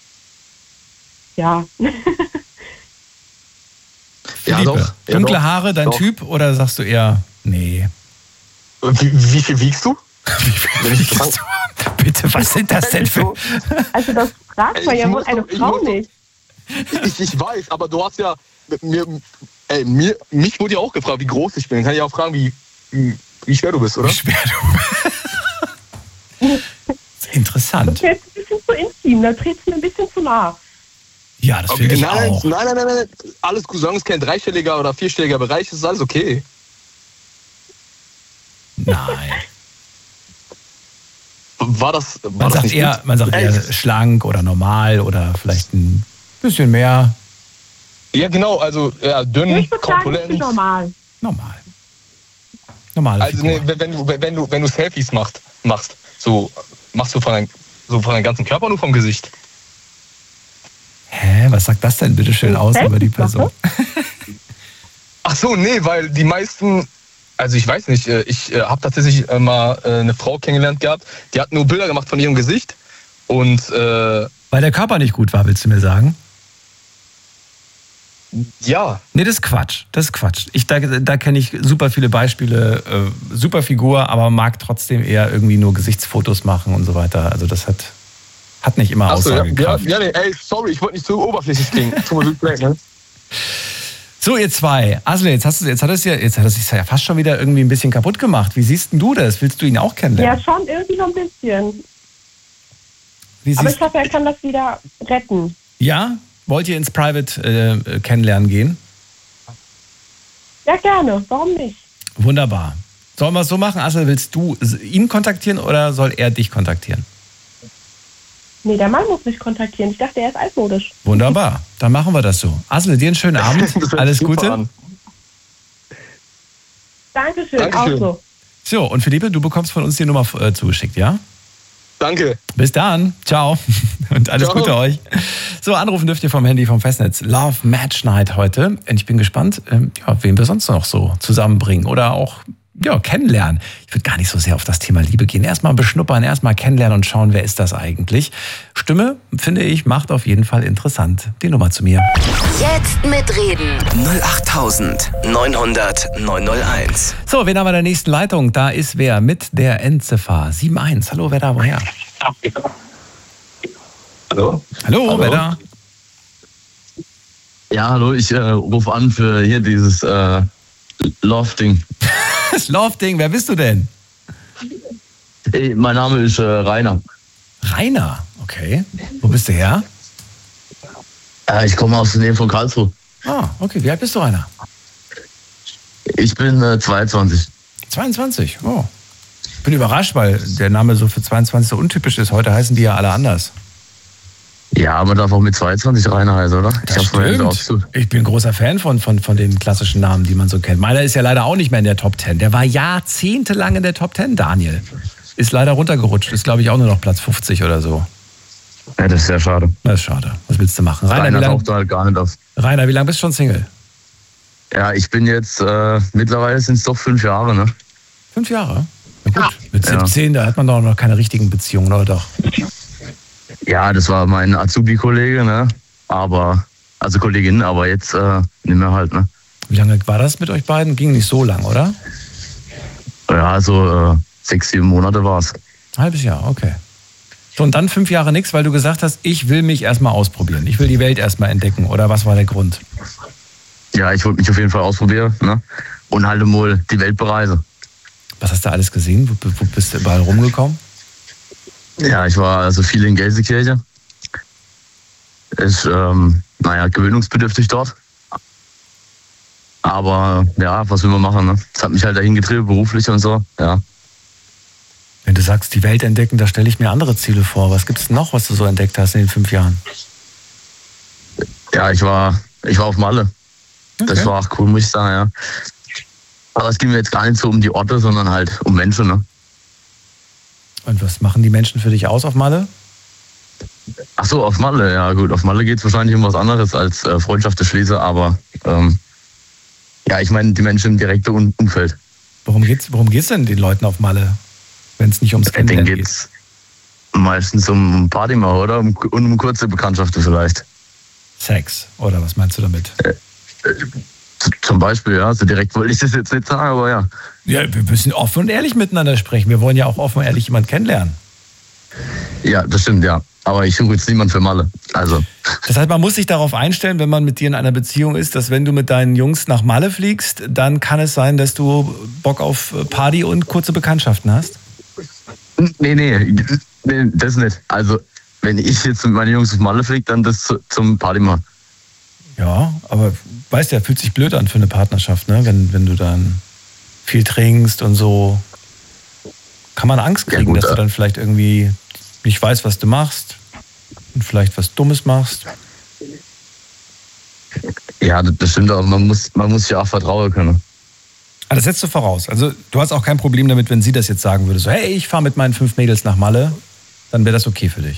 Ja, Ja, Philippe, doch. Ja, dunkle doch. Haare, dein Doch. Typ? Oder sagst du eher, nee? Wie, wie viel wiegst du? Wenn ich so Wiegst du? Bitte, was sind das denn für... also das fragt Ey, man ich ja wohl muss eine doch- ich Frau muss doch- nicht. Ich, ich weiß, aber du hast ja mir, ey, mir, mich wurde ja auch gefragt, wie groß ich bin. Kann ich auch fragen, wie, wie, wie schwer du bist, oder? Wie schwer du bist. Interessant. Das wäre jetzt ein bisschen zu intim, da trittst du mir ein bisschen zu nah. Ja, das finde ich nein, auch. nein, nein, nein, nein, alles gut, solange es kein dreistelliger oder vierstelliger Bereich ist, ist alles okay. Nein. War das, war Man das sagt nicht eher, gut? man sagt Ey, eher schlank oder normal oder vielleicht ein bisschen mehr Ja, genau, also ja, dünn, Ich würde sagen, ich bin korpulent. normal. normal. Normale Also Figur. nee, wenn du wenn du wenn du Selfies machst, machst, so machst du von deinem so von deinem ganzen Körper, nur vom Gesicht. Hä, was sagt das denn bitte schön aus über die Person? Ach so, nee, weil die meisten, also ich weiß nicht, äh, ich äh, habe tatsächlich äh, mal äh, eine Frau kennengelernt gehabt, die hat nur Bilder gemacht von ihrem Gesicht und äh, Weil der Körper nicht gut war, willst du mir sagen? ja, Nee, das ist Quatsch. Das ist Quatsch. Ich, da da kenne ich super viele Beispiele, äh, super Figur, aber mag trotzdem eher irgendwie nur Gesichtsfotos machen und so weiter. Also das hat, hat nicht immer ach so, ja, ja, Aussagekraft. ja, nee, ey, sorry, ich wollte nicht zu oberflächlich klingen. Tut mir wirklich leid, ne? So, ihr zwei. Asle, jetzt, hast du, jetzt hat es ja, jetzt hat es sich ja fast schon wieder irgendwie ein bisschen kaputt gemacht. Wie siehst denn du das? Willst du ihn auch Ja, kennenlernen? schon irgendwie so ein bisschen. Wie Aber siehst, ich hoffe, er kann das wieder retten. ja? Wollt ihr ins Private äh, kennenlernen gehen? Ja, gerne. Warum nicht? Wunderbar. Sollen wir es so machen? Asle, willst du ihn kontaktieren oder soll er dich kontaktieren? Nee, der Mann muss mich kontaktieren. Ich dachte, er ist altmodisch. Wunderbar. Dann machen wir das so. Asle, dir einen schönen Abend. Das hört sich Alles super Gute. an. Dankeschön, Dankeschön. auch so. So, und Philippe, du bekommst von uns die Nummer äh, zugeschickt, ja? Danke. Bis dann. Ciao. Und alles Ciao. Gute euch. So, anrufen dürft ihr vom Handy vom Festnetz. Love Match Night heute. Und ich bin gespannt, ähm, ja, wen wir sonst noch so zusammenbringen oder auch ja, kennenlernen. Ich würde gar nicht so sehr auf das Thema Liebe gehen. Erstmal beschnuppern, erstmal kennenlernen und schauen, wer ist das eigentlich. Stimme, finde ich, macht auf jeden Fall interessant. Die Nummer zu mir. Jetzt mitreden. null acht neun hundert neun null eins. So, wen haben wir in der nächsten Leitung? Da ist wer mit der Endziffer sieben eins. Hallo, wer da, woher? Hallo? Hallo, Hallo. wer da? Ja, hallo, ich äh, rufe an für hier dieses äh, Lofting. Das Love-Ding, wer bist du denn? Hey, mein Name ist äh, Rainer. Rainer, okay. Wo bist du her? Äh, ich komme aus der Nähe von Karlsruhe. Ah, okay. Wie alt bist du, Rainer? Ich bin äh, zweiundzwanzig. zweiundzwanzig, oh. Bin überrascht, weil der Name so für zweiundzwanzig so untypisch ist. Heute heißen die ja alle anders. Ja, man darf auch mit zweiundzwanzig Rainer heißen, oder? Ich hab's vorhin Stimmt. ausgesucht. Ich bin großer Fan von, von, von den klassischen Namen, die man so kennt. Meiner ist ja leider auch nicht mehr in der Top Ten. Der war jahrzehntelang in der Top Ten, Daniel. Ist leider runtergerutscht. Ist, glaube ich, auch nur noch Platz fünfzig oder so. Ja, das ist sehr schade. Das ist schade. Was willst du machen? Rainer, Rainer wie lange taucht halt gar nicht auf. Rainer, wie lang bist du schon Single? Ja, ich bin jetzt, äh, mittlerweile sind es doch fünf Jahre, ne? Fünf Jahre? Na gut, mit siebzehn, ja. Da hat man doch noch keine richtigen Beziehungen, oder doch? Ja, das war mein Azubi-Kollege, ne? Aber, also Kollegin, aber jetzt äh, nicht mehr halt, ne? Wie lange war das mit euch beiden? Ging nicht so lang, oder? Ja, so äh, sechs, sieben Monate war's. Halbes Jahr, okay. So, und dann fünf Jahre nichts, weil du gesagt hast, ich will mich erstmal ausprobieren. Ich will die Welt erstmal entdecken. Oder was war der Grund? Ja, ich wollte mich auf jeden Fall ausprobieren, ne? Und halt mal die Welt bereisen. Was hast du alles gesehen? Wo, wo bist du überall rumgekommen? Ja, ich war also viel in Gelsenkirchen. Ist, ähm, naja, gewöhnungsbedürftig dort. Aber ja, was will man machen, ne? Das hat mich halt dahin getrieben, beruflich und so, ja. Wenn du sagst, die Welt entdecken, da stelle ich mir andere Ziele vor. Was gibt's noch, was du so entdeckt hast in den fünf Jahren? Ja, ich war, ich war auf Malle. Okay. Das war auch cool, muss ich sagen, ja. Aber es ging mir jetzt gar nicht so um die Orte, sondern halt um Menschen, ne? Und was machen die Menschen für dich aus auf Malle? Ach so, auf Malle, ja gut. Auf Malle geht es wahrscheinlich um was anderes als äh, Freundschaft des Schließe, aber ähm, ja, ich meine die Menschen im direkten Umfeld. Worum geht's, worum geht's denn den Leuten auf Malle, wenn es nicht ums Kennenlernen geht? geht's meistens um Party machen, oder? Um, und um kurze Bekanntschaften vielleicht. Sex, oder was meinst du damit? Äh, äh, Zum Beispiel, ja. So direkt wollte ich das jetzt nicht sagen, aber ja. Ja, wir müssen offen und ehrlich miteinander sprechen. Wir wollen ja auch offen und ehrlich jemanden kennenlernen. Ja, das stimmt, ja. Aber ich suche jetzt niemanden für Malle. Also. Das heißt, man muss sich darauf einstellen, wenn man mit dir in einer Beziehung ist, dass wenn du mit deinen Jungs nach Malle fliegst, dann kann es sein, dass du Bock auf Party und kurze Bekanntschaften hast? Nee, nee, nee, das nicht. Also, wenn ich jetzt mit meinen Jungs auf Malle fliege, dann das zum Party machen. Ja, aber weißt du, ja, fühlt sich blöd an für eine Partnerschaft, ne? Wenn, wenn du dann viel trinkst und so. Kann man Angst kriegen, ja, gut, dass du dann vielleicht irgendwie nicht weißt, was du machst und vielleicht was Dummes machst? Ja, das stimmt, aber man muss, man muss sich auch vertrauen können. Ah, das setzt du voraus. Also du hast auch kein Problem damit, wenn sie das jetzt sagen würde, so hey, ich fahre mit meinen fünf Mädels nach Malle, dann wäre das okay für dich.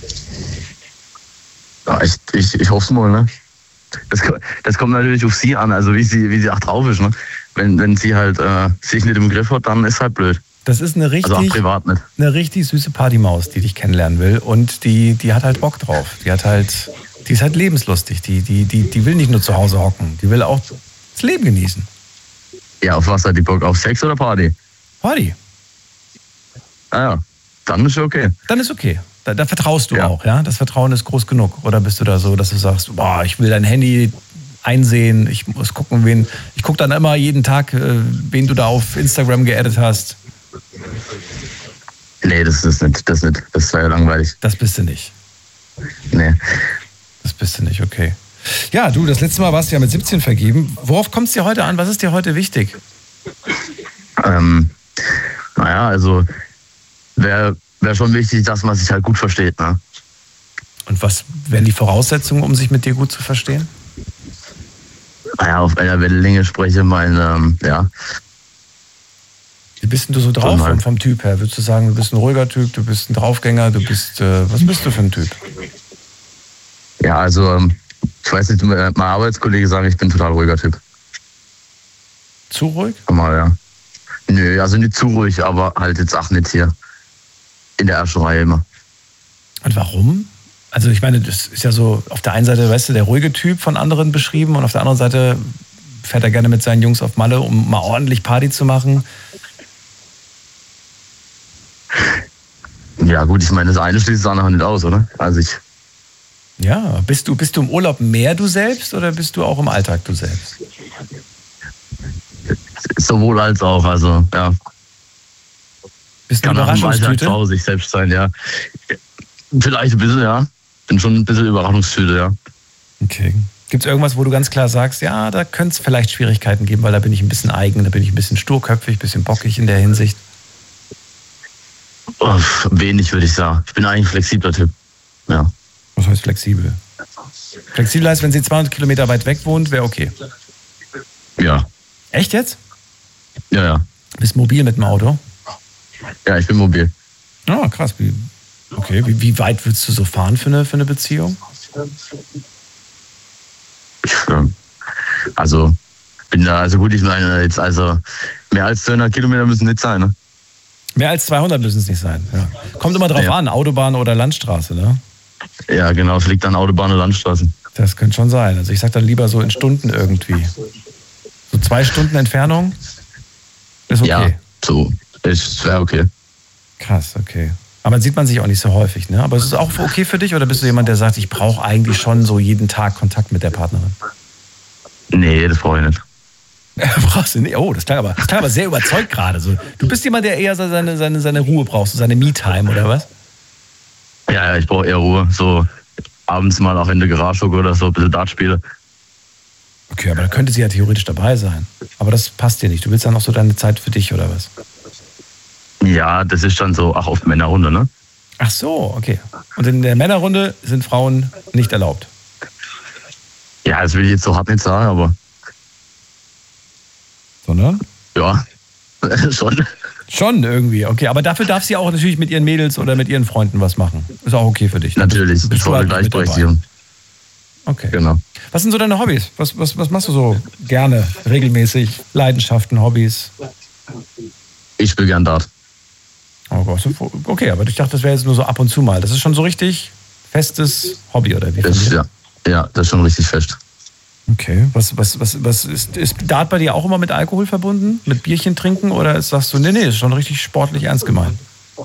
Ja, ich, ich, ich hoffe es mal, ne? Das, das kommt natürlich auf sie an, also wie sie, wie sie auch drauf ist, ne? Wenn, wenn sie halt äh, sich nicht im Griff hat, dann ist halt blöd. Das ist eine richtig, also auch privat nicht. Eine richtig süße Partymaus, die dich kennenlernen will und die, die hat halt Bock drauf. Die hat halt, die ist halt lebenslustig. Die, die, die, die will nicht nur zu Hause hocken, die will auch das Leben genießen. Ja, auf was hat die Bock? Auf Sex oder Party? Party. Ah ja, dann ist okay. Dann ist okay. Da, da vertraust du ja auch, ja? Das Vertrauen ist groß genug. Oder bist du da so, dass du sagst, boah, ich will dein Handy einsehen, ich muss gucken, wen. Ich gucke dann immer jeden Tag, wen du da auf Instagram geaddet hast. Nee, das ist nicht, das nicht. Das wäre ja langweilig. Das bist du nicht. Nee. Das bist du nicht, okay. Ja, du, das letzte Mal warst du ja mit siebzehn vergeben. Worauf kommt es dir heute an? Was ist dir heute wichtig? Ähm, naja, also wäre wär schon wichtig, dass man sich halt gut versteht, ne? Und was wären die Voraussetzungen, um sich mit dir gut zu verstehen? Naja, auf einer Wellenlänge spreche mein, ähm, ja. Wie bist denn du so drauf halt vom Typ her? Würdest du sagen, du bist ein ruhiger Typ, du bist ein Draufgänger, du bist, äh, was bist du für ein Typ? Ja, also, ähm, ich weiß nicht, mein Arbeitskollege sagen, ich bin ein total ruhiger Typ. Zu ruhig? Mal, ja. Nö, also nicht zu ruhig, aber halt jetzt auch nicht hier. In der ersten Reihe immer. Und warum? Also ich meine, das ist ja so, auf der einen Seite, weißt du, der ruhige Typ von anderen beschrieben und auf der anderen Seite fährt er gerne mit seinen Jungs auf Malle, um mal ordentlich Party zu machen. Ja gut, ich meine, das eine schließt das andere nicht aus, oder? Also ich... Ja, bist du, bist du im Urlaub mehr du selbst oder bist du auch im Alltag du selbst? Sowohl als auch, also ja. Bist du eine Überraschungstüte? Kann auch sich selbst sein, ja. Vielleicht ein bisschen, ja. Bin schon ein bisschen Überraschungstüte, ja. Okay. Gibt es irgendwas, wo du ganz klar sagst, ja, da könnte es vielleicht Schwierigkeiten geben, weil da bin ich ein bisschen eigen, da bin ich ein bisschen sturköpfig, ein bisschen bockig in der Hinsicht? Oh, wenig, würde ich sagen. Ich bin eigentlich ein flexibler Typ, ja. Was heißt flexibel? Flexibel heißt, wenn sie zweihundert Kilometer weit weg wohnt, wäre okay. Ja. Echt jetzt? Ja, ja. Bist mobil mit dem Auto? Ja, ich bin mobil. Ah, krass. Wie, Okay, wie, wie weit würdest du so fahren für eine, für eine Beziehung? Also, bin da, also gut, ich meine jetzt, also mehr als zweihundert Kilometer müssen nicht sein, ne? Mehr als zweihundert müssen es nicht sein, ja. Kommt immer drauf ja. an, Autobahn oder Landstraße, ne? Ja, genau, es liegt an Autobahn und Landstraßen. Das könnte schon sein. Also ich sag dann lieber so in Stunden irgendwie. So zwei Stunden Entfernung ist okay. Ja, so, ist wäre okay. Krass, okay. Aber sieht man sich auch nicht so häufig, ne? Aber ist es auch okay für dich oder bist du jemand, der sagt, ich brauche eigentlich schon so jeden Tag Kontakt mit der Partnerin? Nee, das brauche ich nicht. Brauchst du nicht? Oh, das klang aber, das klang aber sehr überzeugt gerade. So. Du bist jemand, der eher seine, seine, seine Ruhe braucht, so seine Me-Time, oder was? Ja, ja, ich brauche eher Ruhe. So abends mal auch in der Garage oder so ein bisschen Dart spiele. Okay, aber da könnte sie ja theoretisch dabei sein. Aber das passt dir nicht. Du willst dann auch so deine Zeit für dich, oder was? Ja, das ist dann so, ach, auf Männerrunde, ne? Ach so, okay. Und in der Männerrunde sind Frauen nicht erlaubt? Ja, das will ich jetzt so hart nicht sagen, aber... Sondern? Ja, schon. Schon irgendwie, okay. Aber dafür darf sie auch natürlich mit ihren Mädels oder mit ihren Freunden was machen. Ist auch okay für dich. Natürlich, bist, bist voll halt Gleichberechtigung. Okay. Genau. Was sind so deine Hobbys? Was, was, was machst du so gerne, regelmäßig? Leidenschaften, Hobbys? Ich spiele gern Dart. Oh Gott, okay, aber ich dachte, das wäre jetzt nur so ab und zu mal. Das ist schon so richtig festes Hobby, oder wie? Das, ja. ja, das ist schon richtig fest. Okay, was, was, was, was ist, ist Dart bei dir auch immer mit Alkohol verbunden? Mit Bierchen trinken? Oder sagst du, nee, nee, ist schon richtig sportlich ernst gemeint?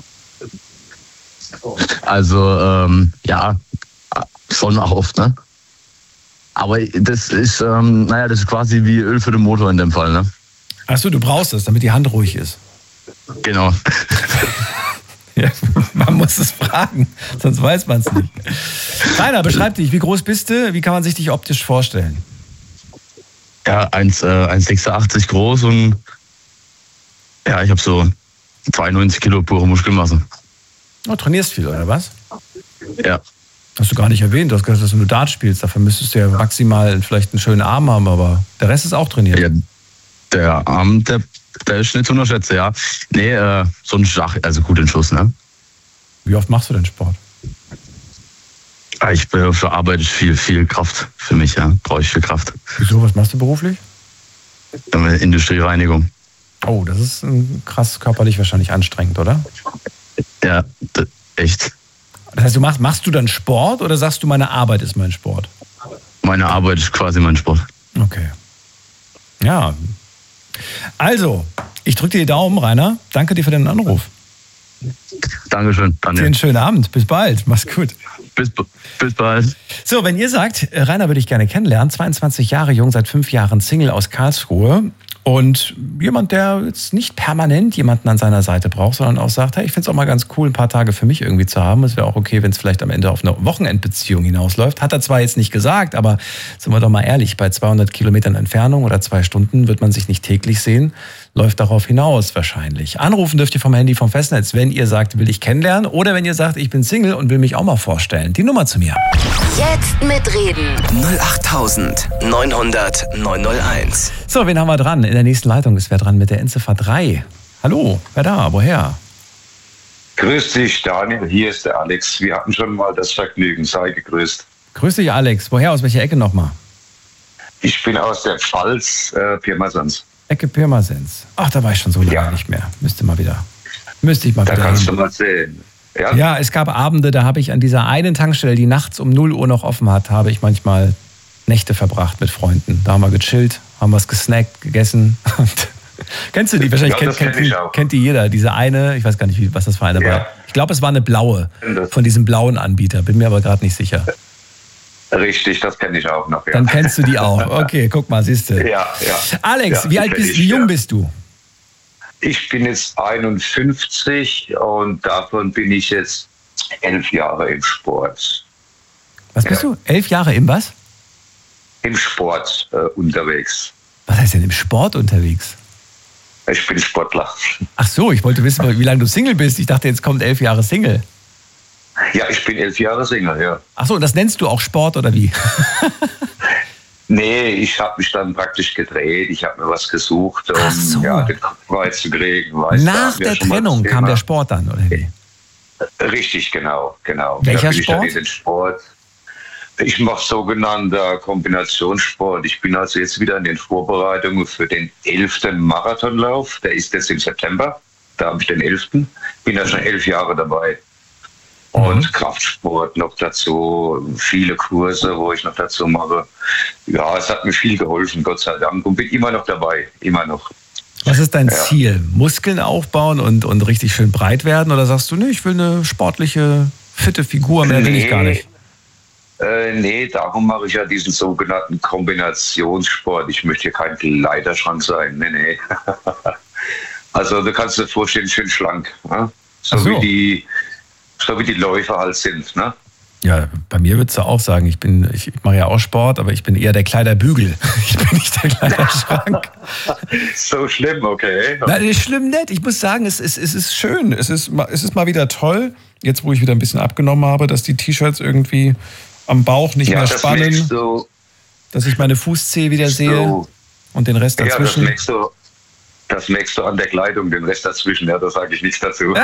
Also, ähm, ja, schon auch oft, ne? Aber das ist, ähm, naja, das ist quasi wie Öl für den Motor in dem Fall, ne? Achso, du brauchst es, damit die Hand ruhig ist. Genau. Ja, man muss es fragen, sonst weiß man es nicht. Rainer, beschreib dich, wie groß bist du? Wie kann man sich dich optisch vorstellen? Ja, eins Komma sechsundachtzig groß und ja, ich habe so zweiundneunzig Kilo pure Muskelmasse. Oh, trainierst viel, oder was? Ja. Hast du gar nicht erwähnt, du hast gesagt, dass du Dart spielst. Dafür müsstest du ja maximal vielleicht einen schönen Arm haben, aber der Rest ist auch trainiert. Ja, der Arm, der, der ist nicht zu unterschätzen, ja. Nee, äh, so ein Schach, also gut in Schuss, ne? Wie oft machst du denn Sport? Ich bin auf der Arbeit viel, viel Kraft für mich, ja. Brauche ich viel Kraft. Wieso, was machst du beruflich? Industriereinigung. Oh, das ist krass körperlich wahrscheinlich anstrengend, oder? Ja, das, echt. Das heißt, du machst, machst du dann Sport oder sagst du, meine Arbeit ist mein Sport? Meine Arbeit ist quasi mein Sport. Okay. Ja. Also, ich drücke dir die Daumen, Rainer. Danke dir für deinen Anruf. Dankeschön, Daniel. Dir einen schönen Abend. Bis bald. Mach's gut. Bis, bis bald. So, wenn ihr sagt, Rainer würde ich gerne kennenlernen, zweiundzwanzig Jahre jung, seit fünf Jahren Single aus Karlsruhe und jemand, der jetzt nicht permanent jemanden an seiner Seite braucht, sondern auch sagt, hey, ich finde es auch mal ganz cool, ein paar Tage für mich irgendwie zu haben. Es wäre auch okay, wenn es vielleicht am Ende auf eine Wochenendbeziehung hinausläuft. Hat er zwar jetzt nicht gesagt, aber sind wir doch mal ehrlich, bei zweihundert Kilometern Entfernung oder zwei Stunden wird man sich nicht täglich sehen. Läuft darauf hinaus wahrscheinlich. Anrufen dürft ihr vom Handy vom Festnetz, wenn ihr sagt, will ich kennenlernen oder wenn ihr sagt, ich bin Single und will mich auch mal vorstellen. Die Nummer zu mir. Jetzt mitreden. null acht neun hundert neun null eins. So, wen haben wir dran? In der nächsten Leitung ist wer dran mit der Endziffer drei. Hallo, wer da? Woher? Grüß dich, Daniel. Hier ist der Alex. Wir hatten schon mal das Vergnügen. Sei gegrüßt. Grüß dich, Alex. Woher? Aus welcher Ecke nochmal? Ich bin aus der Pfalz, äh, Pirmasens. Ecke Pirmasens. Ach, da war ich schon so lange ja. nicht mehr. Müsste mal wieder. Müsste ich mal da wieder. Da kannst hin. du mal sehen. Ja? ja, es gab Abende, da habe ich an dieser einen Tankstelle, die nachts um null Uhr noch offen hat, habe ich manchmal Nächte verbracht mit Freunden. Da haben wir gechillt, haben was gesnackt, gegessen. Kennst du die? Wahrscheinlich ja, kennt, kennt, die, kennt die jeder. Diese eine, ich weiß gar nicht, wie, was das für eine ja. war. Ich glaube, es war eine blaue von diesem blauen Anbieter. Bin mir aber gerade nicht sicher. Richtig, das kenne ich auch noch. Ja. Dann kennst du die auch. Okay, guck mal, siehst du. Ja, ja. Alex, ja, wie alt bist du? Wie jung ja. bist du? Ich bin jetzt einundfünfzig und davon bin ich jetzt elf Jahre im Sport. Was bist ja. du? Elf Jahre im was? Im Sport äh, unterwegs. Was heißt denn im Sport unterwegs? Ich bin Sportler. Ach so, ich wollte wissen, wie lange du Single bist. Ich dachte, jetzt kommt elf Jahre Single. Ja, ich bin elf Jahre Single, ja. Ach so, das nennst du auch Sport oder wie? Nee, ich habe mich dann praktisch gedreht. Ich habe mir was gesucht, um so. ja, den Kopf frei zu kriegen. Weißt Nach der Trennung kam der Sport dann, oder wie? Richtig, genau, genau. Welcher da bin Sport? Ich, den Sport. Ich mache sogenannter Kombinationssport. Ich bin also jetzt wieder in den Vorbereitungen für den elften Marathonlauf. Der ist jetzt im September. Da habe ich den elften. Bin ja schon elf Jahre dabei. Und mhm. Kraftsport noch dazu, viele Kurse, wo ich noch dazu mache. Ja, es hat mir viel geholfen, Gott sei Dank. Und bin immer noch dabei, immer noch. Was ist dein ja. Ziel? Muskeln aufbauen und, und richtig schön breit werden? Oder sagst du, nee, ich will eine sportliche, fitte Figur, mehr nee, will ich gar nicht? Äh, nee, darum mache ich ja diesen sogenannten Kombinationssport. Ich möchte hier kein Kleiderschrank sein. Nee, nee. Also du kannst dir vorstellen, schön schlank. Ne? So, so. Wie die, so wie die Läufer halt sind. Ne? Ja, bei mir würdest du auch sagen, ich bin, ich mache ja auch Sport, aber ich bin eher der Kleiderbügel. Ich bin nicht der Kleiderschrank. So schlimm, okay. Nein, das ist schlimm nicht. Ich muss sagen, es ist, es ist schön. Es ist, es ist mal wieder toll, jetzt wo ich wieder ein bisschen abgenommen habe, dass die T-Shirts irgendwie am Bauch nicht ja, mehr das spannen. Du, dass ich meine Fußzehe wieder sehe so, und den Rest dazwischen. Ja, das merkst du, das merkst du an der Kleidung, den Rest dazwischen. Ja, da sage ich nichts dazu.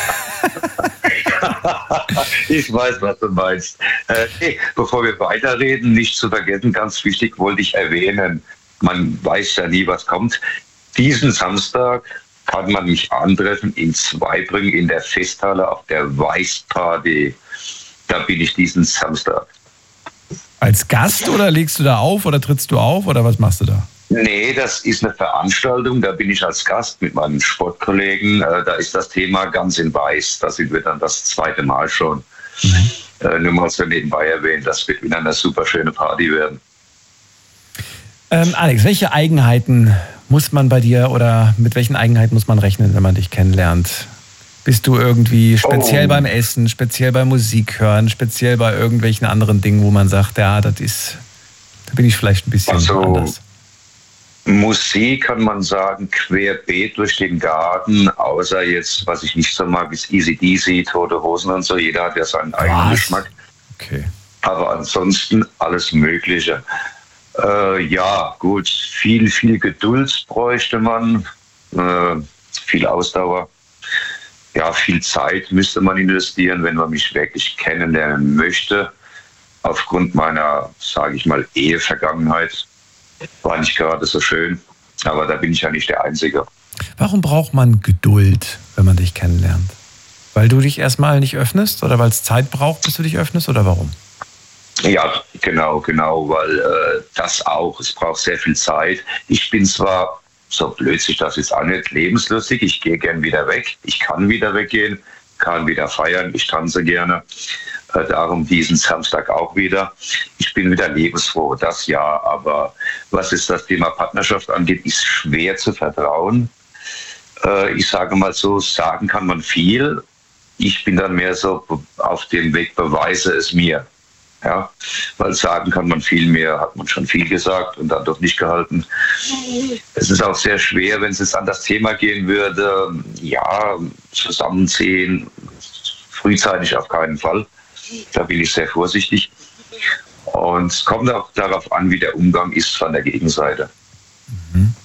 Ich weiß, was du meinst. Äh, hey, bevor wir weiterreden, nicht zu vergessen, ganz wichtig, wollte ich erwähnen, man weiß ja nie, was kommt. Diesen Samstag kann man mich antreffen in Zweibrücken in der Festhalle auf der Weißparty. Da bin ich diesen Samstag. Als Gast oder legst du da auf oder trittst du auf oder was machst du da? Nee, das ist eine Veranstaltung, da bin ich als Gast mit meinen Sportkollegen. Da ist das Thema ganz in weiß. Da sind wir dann das zweite Mal schon. Mhm. Äh, nur mal so nebenbei erwähnt, das wird wieder eine super schöne Party werden. Ähm, Alex, welche Eigenheiten muss man bei dir oder mit welchen Eigenheiten muss man rechnen, wenn man dich kennenlernt? Bist du irgendwie speziell oh. beim Essen, speziell beim Musik hören, speziell bei irgendwelchen anderen Dingen, wo man sagt, ja, das ist, da bin ich vielleicht ein bisschen also, anders? Musik kann man sagen, querbeet durch den Garten, außer jetzt, was ich nicht so mag, ist Easy D C, Tote Hosen und so. Jeder hat ja seinen eigenen was? Geschmack. Okay. Aber ansonsten alles Mögliche. Äh, ja, gut, viel, viel Geduld bräuchte man, äh, viel Ausdauer. Ja, viel Zeit müsste man investieren, wenn man mich wirklich kennenlernen möchte. Aufgrund meiner, sage ich mal, Ehevergangenheit. War nicht gerade so schön, aber da bin ich ja nicht der Einzige. Warum braucht man Geduld, wenn man dich kennenlernt? Weil du dich erstmal nicht öffnest oder weil es Zeit braucht, bis du dich öffnest oder warum? Ja, genau, genau, weil äh, das auch, es braucht sehr viel Zeit. Ich bin zwar, so blöd sich das jetzt an, nicht lebenslustig, ich gehe gern wieder weg, ich kann wieder weggehen, kann wieder feiern, ich tanze gerne. Äh, darum diesen Samstag auch wieder. Ich bin wieder lebensfroh, das ja, aber was ist das Thema Partnerschaft angeht, ist schwer zu vertrauen. Äh, ich sage mal so, sagen kann man viel. Ich bin dann mehr so auf dem Weg, beweise es mir. Ja, weil sagen kann man viel mehr, hat man schon viel gesagt und dann doch nicht gehalten. Es ist auch sehr schwer, wenn es jetzt an das Thema gehen würde, ja, zusammenziehen, frühzeitig auf keinen Fall. Da bin ich sehr vorsichtig. Und es kommt auch darauf an, wie der Umgang ist von der Gegenseite. Mhm.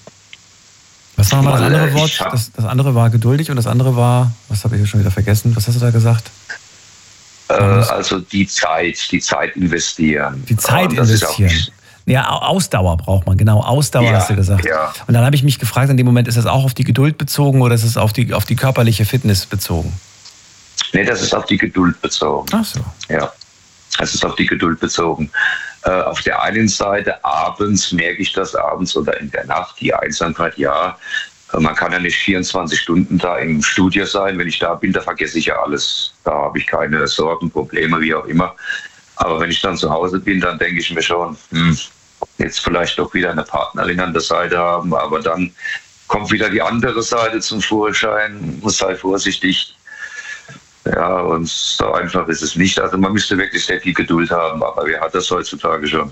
Was war nochmal das andere Wort? Das, das andere war geduldig und das andere war, was habe ich schon wieder vergessen? Was hast du da gesagt? Äh, also die Zeit, die Zeit investieren. Die Zeit investieren. Ja, Ausdauer braucht man, genau. Ausdauer ja, hast du gesagt. Ja. Und dann habe ich mich gefragt, in dem Moment, ist das auch auf die Geduld bezogen oder ist es auf die, auf die körperliche Fitness bezogen? Nee, das ist auf die Geduld bezogen. Ach so. Ja, das ist auf die Geduld bezogen. Äh, auf der einen Seite, abends merke ich das abends oder in der Nacht, die Einsamkeit, ja. Äh, man kann ja nicht vierundzwanzig Stunden da im Studio sein. Wenn ich da bin, da vergesse ich ja alles. Da habe ich keine Sorgen, Probleme, wie auch immer. Aber wenn ich dann zu Hause bin, dann denke ich mir schon, hm, jetzt vielleicht doch wieder eine Partnerin an der Seite haben. Aber dann kommt wieder die andere Seite zum Vorschein. Sei vorsichtig. Ja, und so einfach ist es nicht. Also man müsste wirklich sehr viel Geduld haben, aber wer hat das heutzutage schon?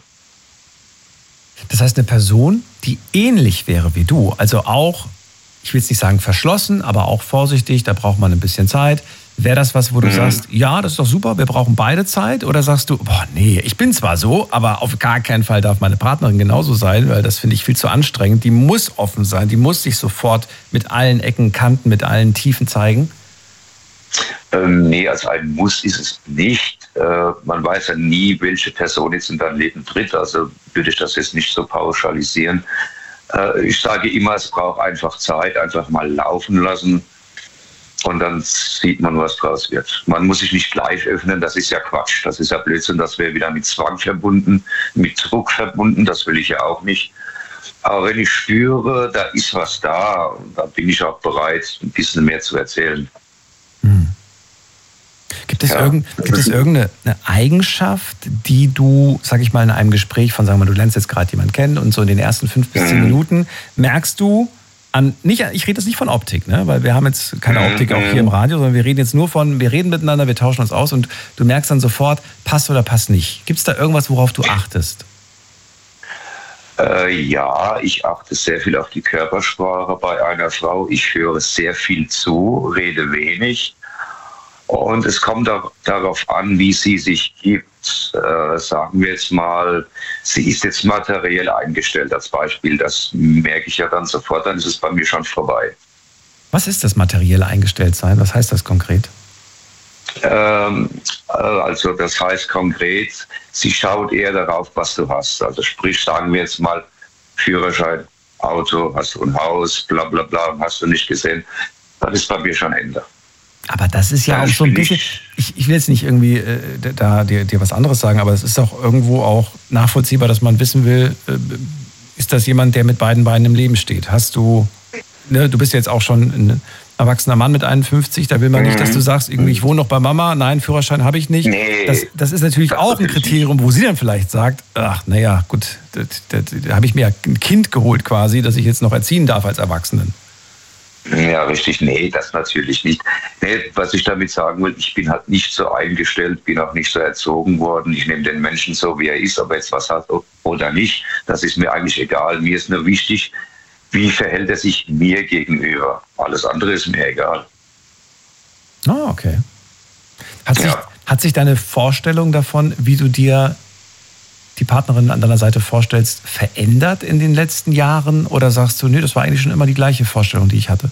Das heißt, eine Person, die ähnlich wäre wie du, also auch, ich will jetzt nicht sagen verschlossen, aber auch vorsichtig, da braucht man ein bisschen Zeit. Wäre das was, wo du mhm. sagst, ja, das ist doch super, wir brauchen beide Zeit? Oder sagst du, boah, nee, ich bin zwar so, aber auf gar keinen Fall darf meine Partnerin genauso sein, weil das finde ich viel zu anstrengend. Die muss offen sein, die muss sich sofort mit allen Ecken, Kanten, mit allen Tiefen zeigen. Ähm, nee, also ein Muss ist es nicht. Äh, man weiß ja nie, welche Person jetzt in dein Leben tritt. Also würde ich das jetzt nicht so pauschalisieren. Äh, ich sage immer, es braucht einfach Zeit, einfach mal laufen lassen. Und dann sieht man, was draus wird. Man muss sich nicht gleich öffnen, das ist ja Quatsch. Das ist ja Blödsinn, das wäre wieder mit Zwang verbunden, mit Druck verbunden, das will ich ja auch nicht. Aber wenn ich spüre, da ist was da, dann bin ich auch bereit, ein bisschen mehr zu erzählen. Hm. Gibt es, ja. irgend, gibt es irgendeine Eigenschaft, die du, sag ich mal, in einem Gespräch von, sagen wir mal, du lernst jetzt gerade jemanden kennen und so in den ersten fünf bis zehn Minuten merkst du, an, nicht, ich rede jetzt nicht von Optik, ne? Weil wir haben jetzt keine Optik auch hier im Radio, sondern wir reden jetzt nur von, wir reden miteinander, wir tauschen uns aus und du merkst dann sofort, passt oder passt nicht. Gibt es da irgendwas, worauf du achtest? Äh, ja, ich achte sehr viel auf die Körpersprache bei einer Frau. Ich höre sehr viel zu, rede wenig. Und es kommt auch darauf an, wie sie sich gibt. Äh, sagen wir jetzt mal, sie ist jetzt materiell eingestellt als Beispiel. Das merke ich ja dann sofort, dann ist es bei mir schon vorbei. Was ist das materielle Eingestelltsein? Was heißt das konkret? Ähm, also das heißt konkret, sie schaut eher darauf, was du hast. Also sprich, sagen wir jetzt mal, Führerschein, Auto, hast du ein Haus, bla bla bla, hast du nicht gesehen. Das ist bei mir schon Ende. Aber das ist ja auch so ein bisschen, ich, ich will jetzt nicht irgendwie äh, da dir, dir was anderes sagen, aber es ist auch irgendwo auch nachvollziehbar, dass man wissen will, äh, ist das jemand, der mit beiden Beinen im Leben steht? Hast du, ne, du bist jetzt auch schon ein erwachsener Mann mit einundfünfzig, da will man nicht, dass du sagst, irgendwie, ich wohne noch bei Mama, nein, Führerschein habe ich nicht. Nee, das, das ist natürlich das auch ein Kriterium, wo sie dann vielleicht sagt, ach, naja, gut, da, da, da habe ich mir ja ein Kind geholt quasi, das ich jetzt noch erziehen darf als Erwachsenen. Ja, richtig. Nee, das natürlich nicht. Nee, was ich damit sagen will, ich bin halt nicht so eingestellt, bin auch nicht so erzogen worden. Ich nehme den Menschen so, wie er ist, ob er jetzt was hat oder nicht. Das ist mir eigentlich egal. Mir ist nur wichtig, wie verhält er sich mir gegenüber. Alles andere ist mir egal. Ah, okay. Hat, ja. sich, hat sich deine Vorstellung davon, wie du dir die Partnerin an deiner Seite vorstellst, verändert in den letzten Jahren? Oder sagst du, nee, das war eigentlich schon immer die gleiche Vorstellung, die ich hatte?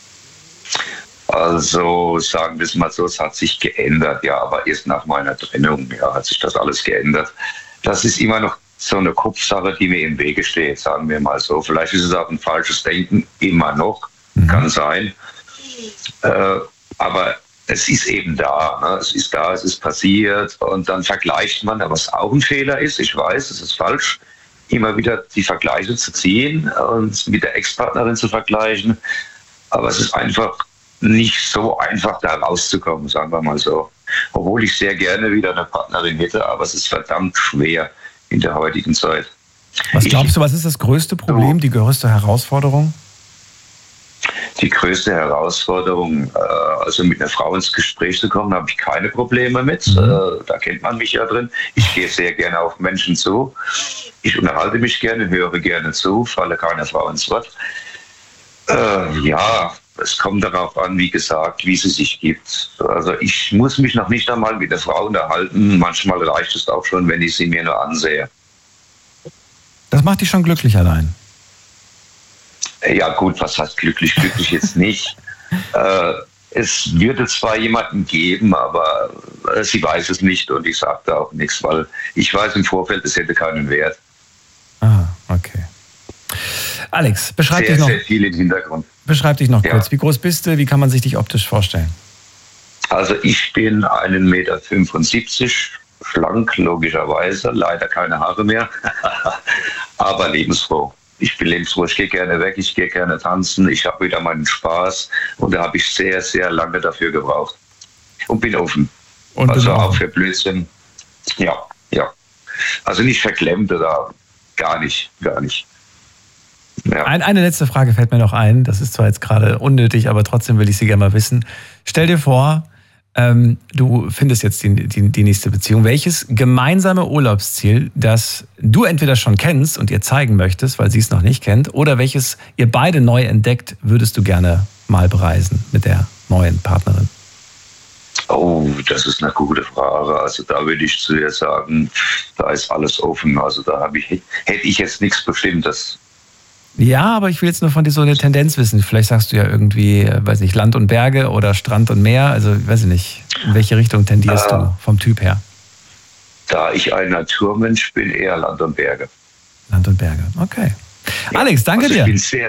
Also sagen wir es mal so, es hat sich geändert, ja, aber erst nach meiner Trennung ja, hat sich das alles geändert. Das ist immer noch so eine Kopfsache, die mir im Wege steht, sagen wir mal so. Vielleicht ist es auch ein falsches Denken, immer noch, mhm. kann sein. Äh, aber es ist eben da, ne? Es ist da, es ist passiert und dann vergleicht man, was auch ein Fehler ist, ich weiß, es ist falsch, immer wieder die Vergleiche zu ziehen und mit der Ex-Partnerin zu vergleichen, aber es ist einfach nicht so einfach, da rauszukommen, sagen wir mal so. Obwohl ich sehr gerne wieder eine Partnerin hätte, aber es ist verdammt schwer in der heutigen Zeit. Was glaubst du, was ist das größte Problem, die größte Herausforderung? Die größte Herausforderung, also mit einer Frau ins Gespräch zu kommen, habe ich keine Probleme mit. Mhm. Da kennt man mich ja drin. Ich gehe sehr gerne auf Menschen zu. Ich unterhalte mich gerne, höre gerne zu, falle keiner Frau ins Wort. Äh, ja, es kommt darauf an, wie gesagt, wie sie sich gibt. Also ich muss mich noch nicht einmal mit der Frau unterhalten. Manchmal reicht es auch schon, wenn ich sie mir nur ansehe. Das macht dich schon glücklich allein? Ja gut, was heißt glücklich? Glücklich jetzt nicht. äh, es würde zwar jemanden geben, aber äh, sie weiß es nicht und ich sage da auch nichts, weil ich weiß im Vorfeld, es hätte keinen Wert. Ah, okay. Alex, beschreib sehr, dich noch. Sehr viel im Hintergrund. Beschreib dich noch ja. kurz. Wie groß bist du? Wie kann man sich dich optisch vorstellen? Also ich bin einen Meter fünfundsiebzig, schlank logischerweise, leider keine Haare mehr, aber lebensfroh. Ich bin lebensfroh, ich gehe gerne weg, ich gehe gerne tanzen, ich habe wieder meinen Spaß und da habe ich sehr, sehr lange dafür gebraucht. Und bin offen. Und also auch für Blödsinn. Ja, ja. Also nicht verklemmt oder gar nicht, gar nicht. Ja. Ein, eine letzte Frage fällt mir noch ein, das ist zwar jetzt gerade unnötig, aber trotzdem will ich sie gerne mal wissen. Stell dir vor, ähm, du findest jetzt die, die, die nächste Beziehung. Welches gemeinsame Urlaubsziel, das du entweder schon kennst und ihr zeigen möchtest, weil sie es noch nicht kennt, oder welches ihr beide neu entdeckt, würdest du gerne mal bereisen mit der neuen Partnerin? Oh, das ist eine gute Frage. Also da würde ich zu ihr sagen, da ist alles offen. Also da habe ich, hätte ich jetzt nichts Bestimmtes. Ja, aber ich will jetzt nur von dir so eine Tendenz wissen. Vielleicht sagst du ja irgendwie, äh, weiß nicht, Land und Berge oder Strand und Meer. Also, weiß ich nicht, in welche Richtung tendierst äh, du vom Typ her? Da ich ein Naturmensch bin, eher Land und Berge. Land und Berge, okay. Ja. Alex, danke also ich dir. bin sehr,